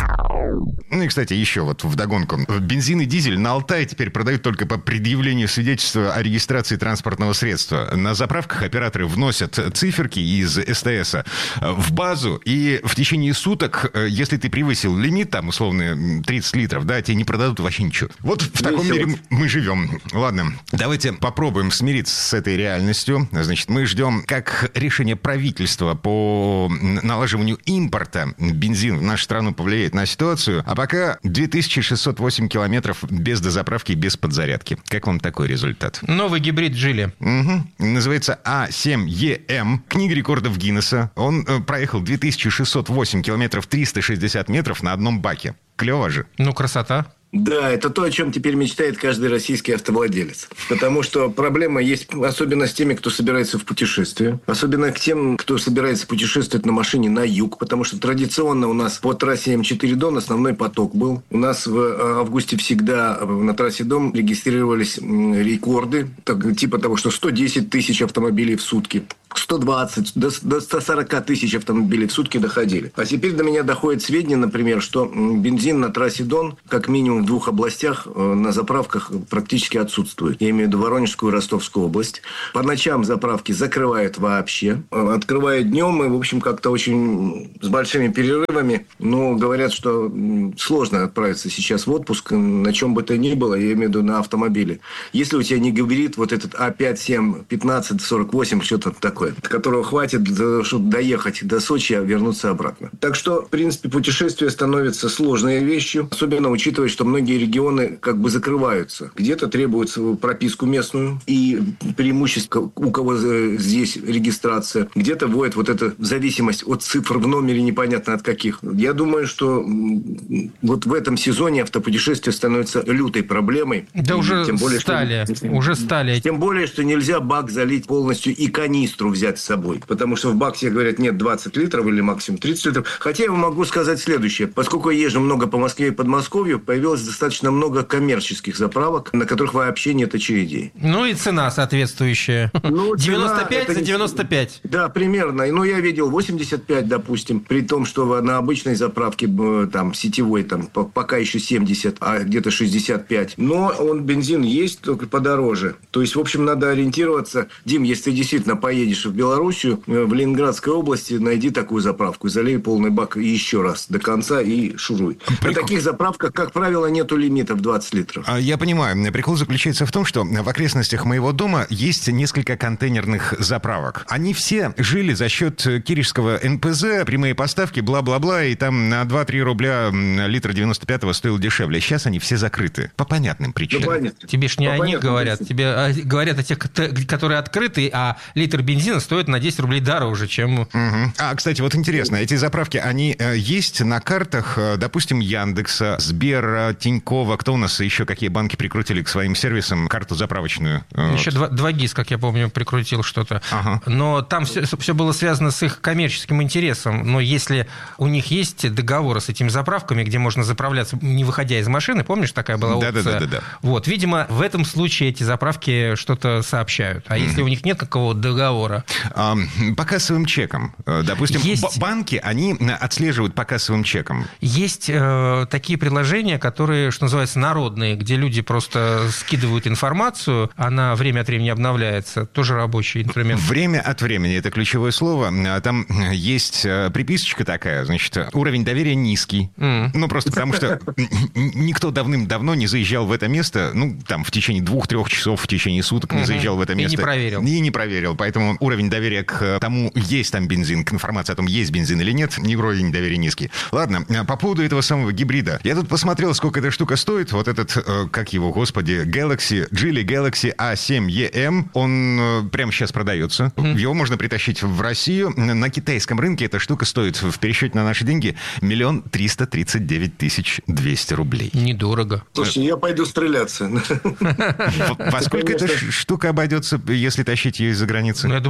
Ну и, кстати, еще вот вдогонку. Бензин и дизель на Алтае теперь продают только по предъявлению свидетельства о регистрации транспортного средства. На заправках операторы вносят циферки из СТСа в базу, и в течение суток, если ты превысил лимит, там, условно, тридцать литров, да, тебе не продадут вообще ничего. Вот в таком Весело. мире мы живем. Ладно, давайте попробуем смириться с этой реальностью. Значит, мы ждем, как решение правительства по налаживанию импорта бензина в нашу страну повлияет на ситуацию. А пока две тысячи шестьсот восемь километров без дозаправки, без подзарядки. Как вам такой результат? Новый гибрид Джили. Угу. Называется А семь Е М. Книга рекордов Гиннесса. Он э, проехал две тысячи шестьсот восемь километров, триста шестьдесят метров на одном баке. Клево же. Ну, красота. Да, это то, о чем теперь мечтает каждый российский автовладелец. Потому что проблема есть, особенно с теми, кто собирается в путешествие. Особенно к тем, кто собирается путешествовать на машине на юг. Потому что традиционно у нас по трассе М четыре Дон основной поток был. У нас в августе всегда на трассе Дон регистрировались рекорды. Так, типа того, что сто десять тысяч автомобилей в сутки. сто двадцать, до, до ста сорока тысяч автомобилей в сутки доходили. А теперь до меня доходит сведения, например, что бензин на трассе Дон, как минимум в двух областях, на заправках практически отсутствует. Я имею в виду Воронежскую и Ростовскую область. По ночам заправки закрывают вообще. Открывают днем и, в общем, как-то очень с большими перерывами. Но говорят, что сложно отправиться сейчас в отпуск, на чем бы то ни было, я имею в виду на автомобиле. Если у тебя не гибрид, вот этот А пять, семь, пятнадцать, сорок восемь, что-то такое, которого хватит, чтобы доехать до Сочи, а вернуться обратно. Так что, в принципе, путешествие становится сложной вещью, особенно учитывая, что многие регионы как бы закрываются. Где-то требуется прописку местную и преимущество, у кого здесь регистрация. Где-то вводят вот эту зависимость от цифр в номере, непонятно от каких. Я думаю, что вот в этом сезоне автопутешествие становится лютой проблемой. Да и уже тем более, стали. Что... Уже стали. Тем более, что нельзя бак залить полностью и канистру взять с собой. Потому что в баке, говорят, нет двадцать литров или максимум тридцать литров. Хотя я могу сказать следующее. Поскольку я езжу много по Москве и Подмосковью, появилось достаточно много коммерческих заправок, на которых вообще нет очередей. Ну и цена соответствующая. Ну, девяносто пять за девяносто пять. Да, примерно. Ну, я видел восемьдесят пять, допустим, при том, что на обычной заправке, там, сетевой, там, пока еще семьдесят, а где-то шестьдесят пять. Но он, бензин есть, только подороже. То есть, в общем, надо ориентироваться. Дим, если ты действительно поедешь в Белоруссию, в Ленинградской области, найди такую заправку, залей полный бак и еще раз до конца и шуруй. Прикол. На таких заправках, как правило, нету лимита в двадцать литров. Я понимаю. Прикол заключается в том, что в окрестностях моего дома есть несколько контейнерных заправок. Они все жили за счет киришского эн пэ зэ, прямые поставки, бла-бла-бла, и там на два-три рубля литр девяносто пятого стоил дешевле. Сейчас они все закрыты. По понятным причинам. Ну, тебе ж не По они говорят. Тебе а, говорят о тех, которые открыты, а литр бензина стоит на десять рублей дороже, чем... Угу. А, кстати, вот интересно, эти заправки, они э, есть на картах, э, допустим, Яндекса, Сбера, Тинькова, кто у нас еще, какие банки прикрутили к своим сервисам карту заправочную? Еще вот. два гис, как я помню, прикрутил что-то. Ага. Но там все, все было связано с их коммерческим интересом. Но если у них есть договоры с этими заправками, где можно заправляться, не выходя из машины, помнишь, такая была опция? Да-да-да. Вот, видимо, в этом случае эти заправки что-то сообщают. А mm-hmm. если у них нет какого договора? А, по кассовым чекам. Допустим, есть... банки, они отслеживают по кассовым чекам. Есть э, такие приложения, которые, что называется, народные, где люди просто скидывают информацию, она время от времени обновляется. Тоже рабочий инструмент. Время от времени – это ключевое слово. Там есть приписочка такая, значит, уровень доверия низкий. Mm. Ну, просто потому что никто давным-давно не заезжал в это место, ну, там, в течение двух-трех часов, в течение суток не заезжал в это место. И не проверил. И не проверил. Поэтому уровень доверия к тому, есть там бензин, к информации о том, есть бензин или нет, не уровень доверия низкий. Ладно, по поводу этого самого гибрида. Я тут посмотрел, сколько эта штука стоит. Вот этот, как его, господи, Galaxy, Geely Galaxy А семь Е М, он прямо сейчас продается. Mm-hmm. Его можно притащить в Россию. На китайском рынке эта штука стоит в пересчете на наши деньги миллион триста тридцать девять тысяч двести рублей. Недорого. Слушай, я пойду стреляться. Во сколько эта штука обойдется, если тащить ее из-за границы? Ну, я думаю,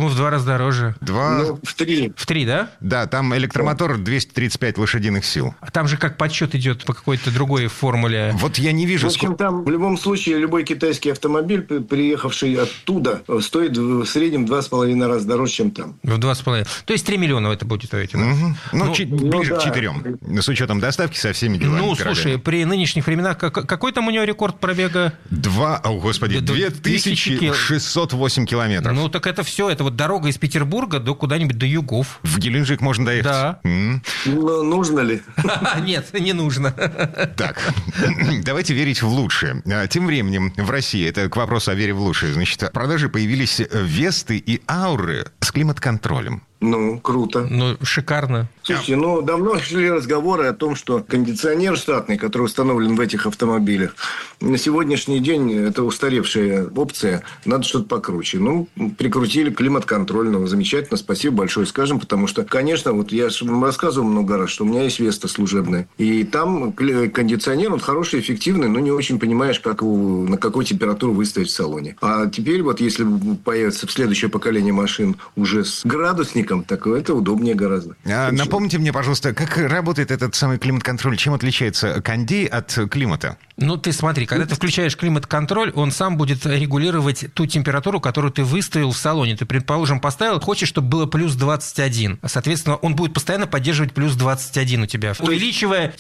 По-моему, в два раза дороже. Два... Ну, в три. В три, да? Да, там электромотор двести тридцать пять лошадиных сил. А там же как подсчет идет по какой-то другой формуле. Вот я не вижу... В общем, сколько... там в любом случае любой китайский автомобиль, приехавший оттуда, стоит в среднем два с половиной раза дороже, чем там. В два с половиной. То есть три миллиона это будет стоить. Да? Угу. Ну, ну, чуть ну, ближе да. к четырем. С учетом доставки со всеми делами. Ну, короля. слушай, при нынешних временах какой там у него рекорд пробега? Два, о, господи, две тысячи шестьсот восемь километров. Ну, так это все. Это вот дорога из Петербурга до куда-нибудь до Югов. В Геленджик можно доехать? Да. Mm. Ну, нужно ли? Нет, не нужно. Так, давайте верить в лучшее. Тем временем в России, это к вопросу о вере в лучшее, значит, в продаже появились Весты и Ауры с климат-контролем. Ну, круто. Ну, шикарно. Слушайте, ну, давно шли разговоры о том, что кондиционер штатный, который установлен в этих автомобилях, на сегодняшний день это устаревшая опция, надо что-то покруче. Ну, прикрутили климат-контроль, ну, замечательно, спасибо большое скажем, потому что, конечно, вот я же вам рассказывал много раз, что у меня есть Веста служебная, и там кондиционер, он хороший, эффективный, но не очень понимаешь, как его, на какую температуру выставить в салоне. А теперь вот, если появится в следующее поколение машин уже с градусником, так это удобнее гораздо. А, напомните мне, пожалуйста, как работает этот самый климат-контроль? Чем отличается кондей от климата? Ну, ты смотри, когда ты включаешь климат-контроль, он сам будет регулировать ту температуру, которую ты выставил в салоне. Ты, предположим, поставил, хочешь, чтобы было плюс двадцать один. Соответственно, он будет постоянно поддерживать плюс двадцать один у тебя. Увеличивая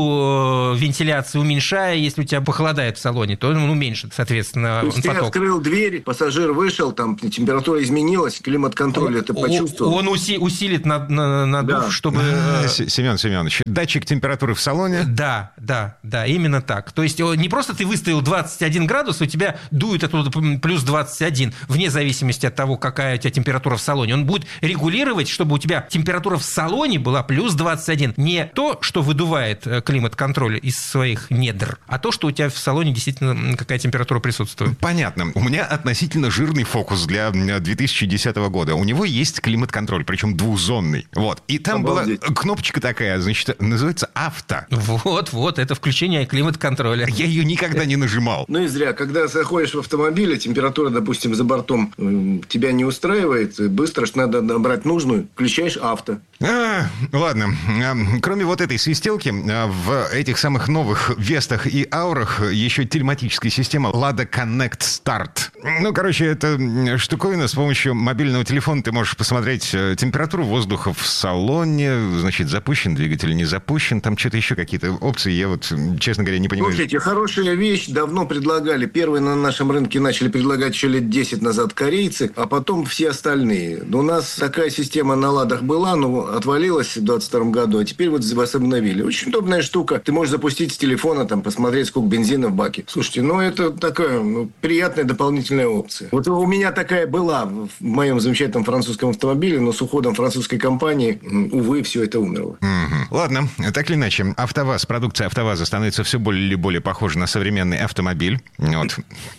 силу вентиляции, уменьшая, если у тебя похолодает в салоне, то он уменьшит, соответственно, то есть поток. Ты открыл дверь, пассажир вышел, там температура изменилась, климат-контроль это почувствовал. Он уси- усилит надув, на, на да. чтобы... Семен Семенович, датчик температуры в салоне? Да, да, да, именно так. То есть не просто ты выставил двадцать один градус, у тебя дует оттуда плюс двадцать один, вне зависимости от того, какая у тебя температура в салоне. Он будет регулировать, чтобы у тебя температура в салоне была плюс двадцать один. Не то, что выдувает климат-контроль из своих недр, а то, что у тебя в салоне действительно какая температура присутствует. Понятно. У меня относительно жирный фокус для две тысячи десятого года. У него есть климат-контроль, причем двухзонный. Вот. И там Обалдеть. Была кнопочка такая, значит, называется «Авто». Вот, вот, это включение климат-контроля. Я ее никогда не нажимал. Ну и зря. Когда заходишь в автомобиль, температура, допустим, за бортом тебя не устраивает, быстро ж надо набрать нужную, включаешь «Авто». А, ладно. Кроме вот этой свистелки, в этих самых новых Вестах и Аурах еще телематическая система Lada Connect Start. Ну, короче, это штуковина, с помощью мобильного телефона ты можешь посмотреть температуру воздуха в салоне, значит, запущен двигатель, не запущен, там что-то еще какие-то опции, я вот, честно говоря, не понимаю. Слушайте, хорошая вещь, давно предлагали. Первые на нашем рынке начали предлагать еще лет десять назад корейцы, а потом все остальные. У нас такая система на Ладах была, но отвалилась в двадцать втором году, а теперь вот возобновили. Очень удобная штука. Ты можешь запустить с телефона, там, посмотреть, сколько бензина в баке. Слушайте, ну, это такая ну, приятная дополнительная опция. Вот у меня такая была в моем замечательном французском автомобиле, но с уходом французской компании, увы, все это умерло. Mm-hmm. Ладно, так или иначе, АвтоВАЗ, продукция АвтоВАЗа становится все более и более похожа на современный автомобиль. Вот.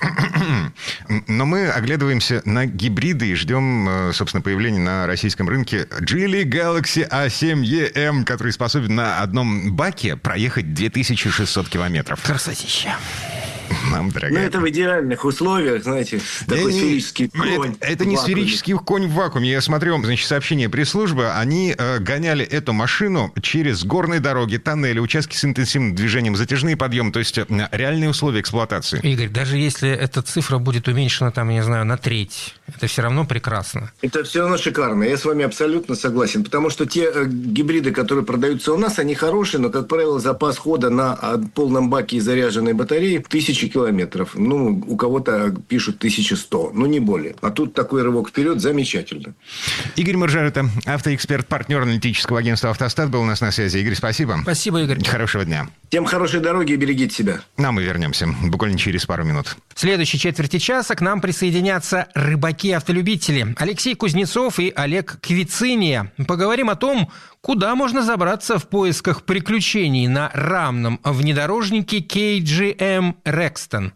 Но мы оглядываемся на гибриды и ждем, собственно, появления на российском рынке Geely Galaxy а семь и эм, который способен на одном баке проехать две тысячи шестьсот километров. Красотища. Мам, дорогая. Ну, это в идеальных условиях, знаете, такой не, сферический конь. Это, это не сферический конь в вакууме. Я смотрю, значит, сообщение пресс-службы. Они э, гоняли эту машину через горные дороги, тоннели, участки с интенсивным движением, затяжные подъемы. То есть, э, реальные условия эксплуатации. Игорь, даже если эта цифра будет уменьшена, там, я не знаю, на треть, это все равно прекрасно. Это все равно шикарно. Я с вами абсолютно согласен. Потому что те э, гибриды, которые продаются у нас, они хорошие, но, как правило, запас хода на полном баке и заряженной батареи тысячи километров. Ну, у кого-то пишут тысяча сто, но не более. А тут такой рывок вперед замечательно. Игорь Маржарета, автоэксперт, партнер аналитического агентства «Автостат», был у нас на связи. Игорь, спасибо. Спасибо, Игорь. Хорошего дня. Всем хорошей дороги и берегите себя. Ну, а мы вернемся буквально через пару минут. В следующей четверти часа к нам присоединятся рыбаки-автолюбители Алексей Кузнецов и Олег Квициния. Поговорим о том, куда можно забраться в поисках приключений на рамном внедорожнике кей джи эм Rexton.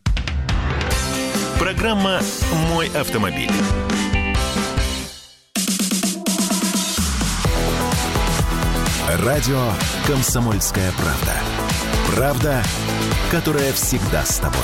Программа «Мой автомобиль». Радио «Комсомольская правда». Правда, которая всегда с тобой.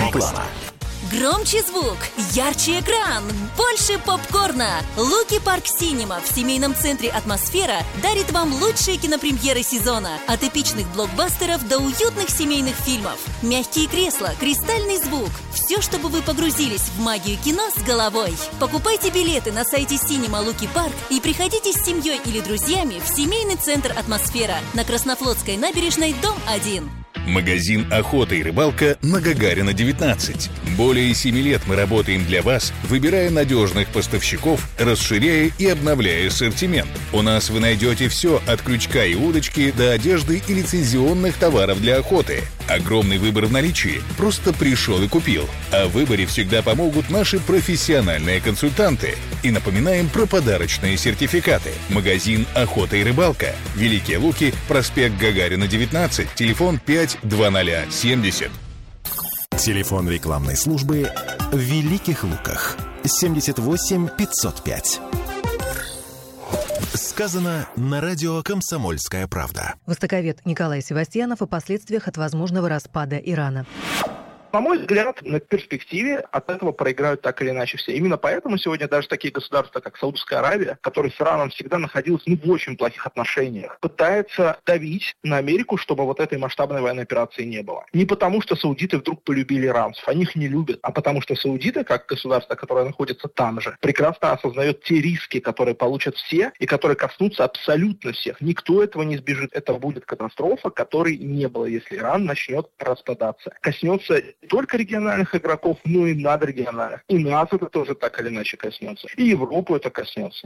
Реклама. Громче звук, ярче экран, больше попкорна. Луки Парк Синема в семейном центре «Атмосфера» дарит вам лучшие кинопремьеры сезона. От эпичных блокбастеров до уютных семейных фильмов. Мягкие кресла, кристальный звук. Все, чтобы вы погрузились в магию кино с головой. Покупайте билеты на сайте Синема Луки Парк и приходите с семьей или друзьями в семейный центр «Атмосфера» на Краснофлотской набережной, дом один. Магазин «Охота и рыбалка» на Гагарина, девятнадцать. Более семи лет мы работаем для вас, выбирая надежных поставщиков, расширяя и обновляя ассортимент. У нас вы найдете все от крючка и удочки до одежды и лицензионных товаров для охоты. Огромный выбор в наличии. Просто пришел и купил. О выборе всегда помогут наши профессиональные консультанты. И напоминаем про подарочные сертификаты. Магазин «Охота и рыбалка». Великие Луки, проспект Гагарина, девятнадцать, телефон пять два ноль семьдесят. Телефон рекламной службы в Великих Луках. семьдесят восемь пятьсот пять. Сказано на радио «Комсомольская правда». Востоковед Николай Севастьянов о последствиях от возможного распада Ирана. На мой взгляд, на перспективе от этого проиграют так или иначе все. Именно поэтому сегодня даже такие государства, как Саудовская Аравия, которая с Ираном всегда находилась ну, в очень плохих отношениях, пытается давить на Америку, чтобы вот этой масштабной военной операции не было. Не потому, что саудиты вдруг полюбили иранцев, они их не любят, а потому что саудиты, как государство, которое находится там же, прекрасно осознает те риски, которые получат все и которые коснутся абсолютно всех. Никто этого не избежит. Это будет катастрофа, которой не было, если Иран начнет распадаться. Коснется не только региональных игроков, но и надрегиональных. И нас это тоже так или иначе коснется. И Европу это коснется.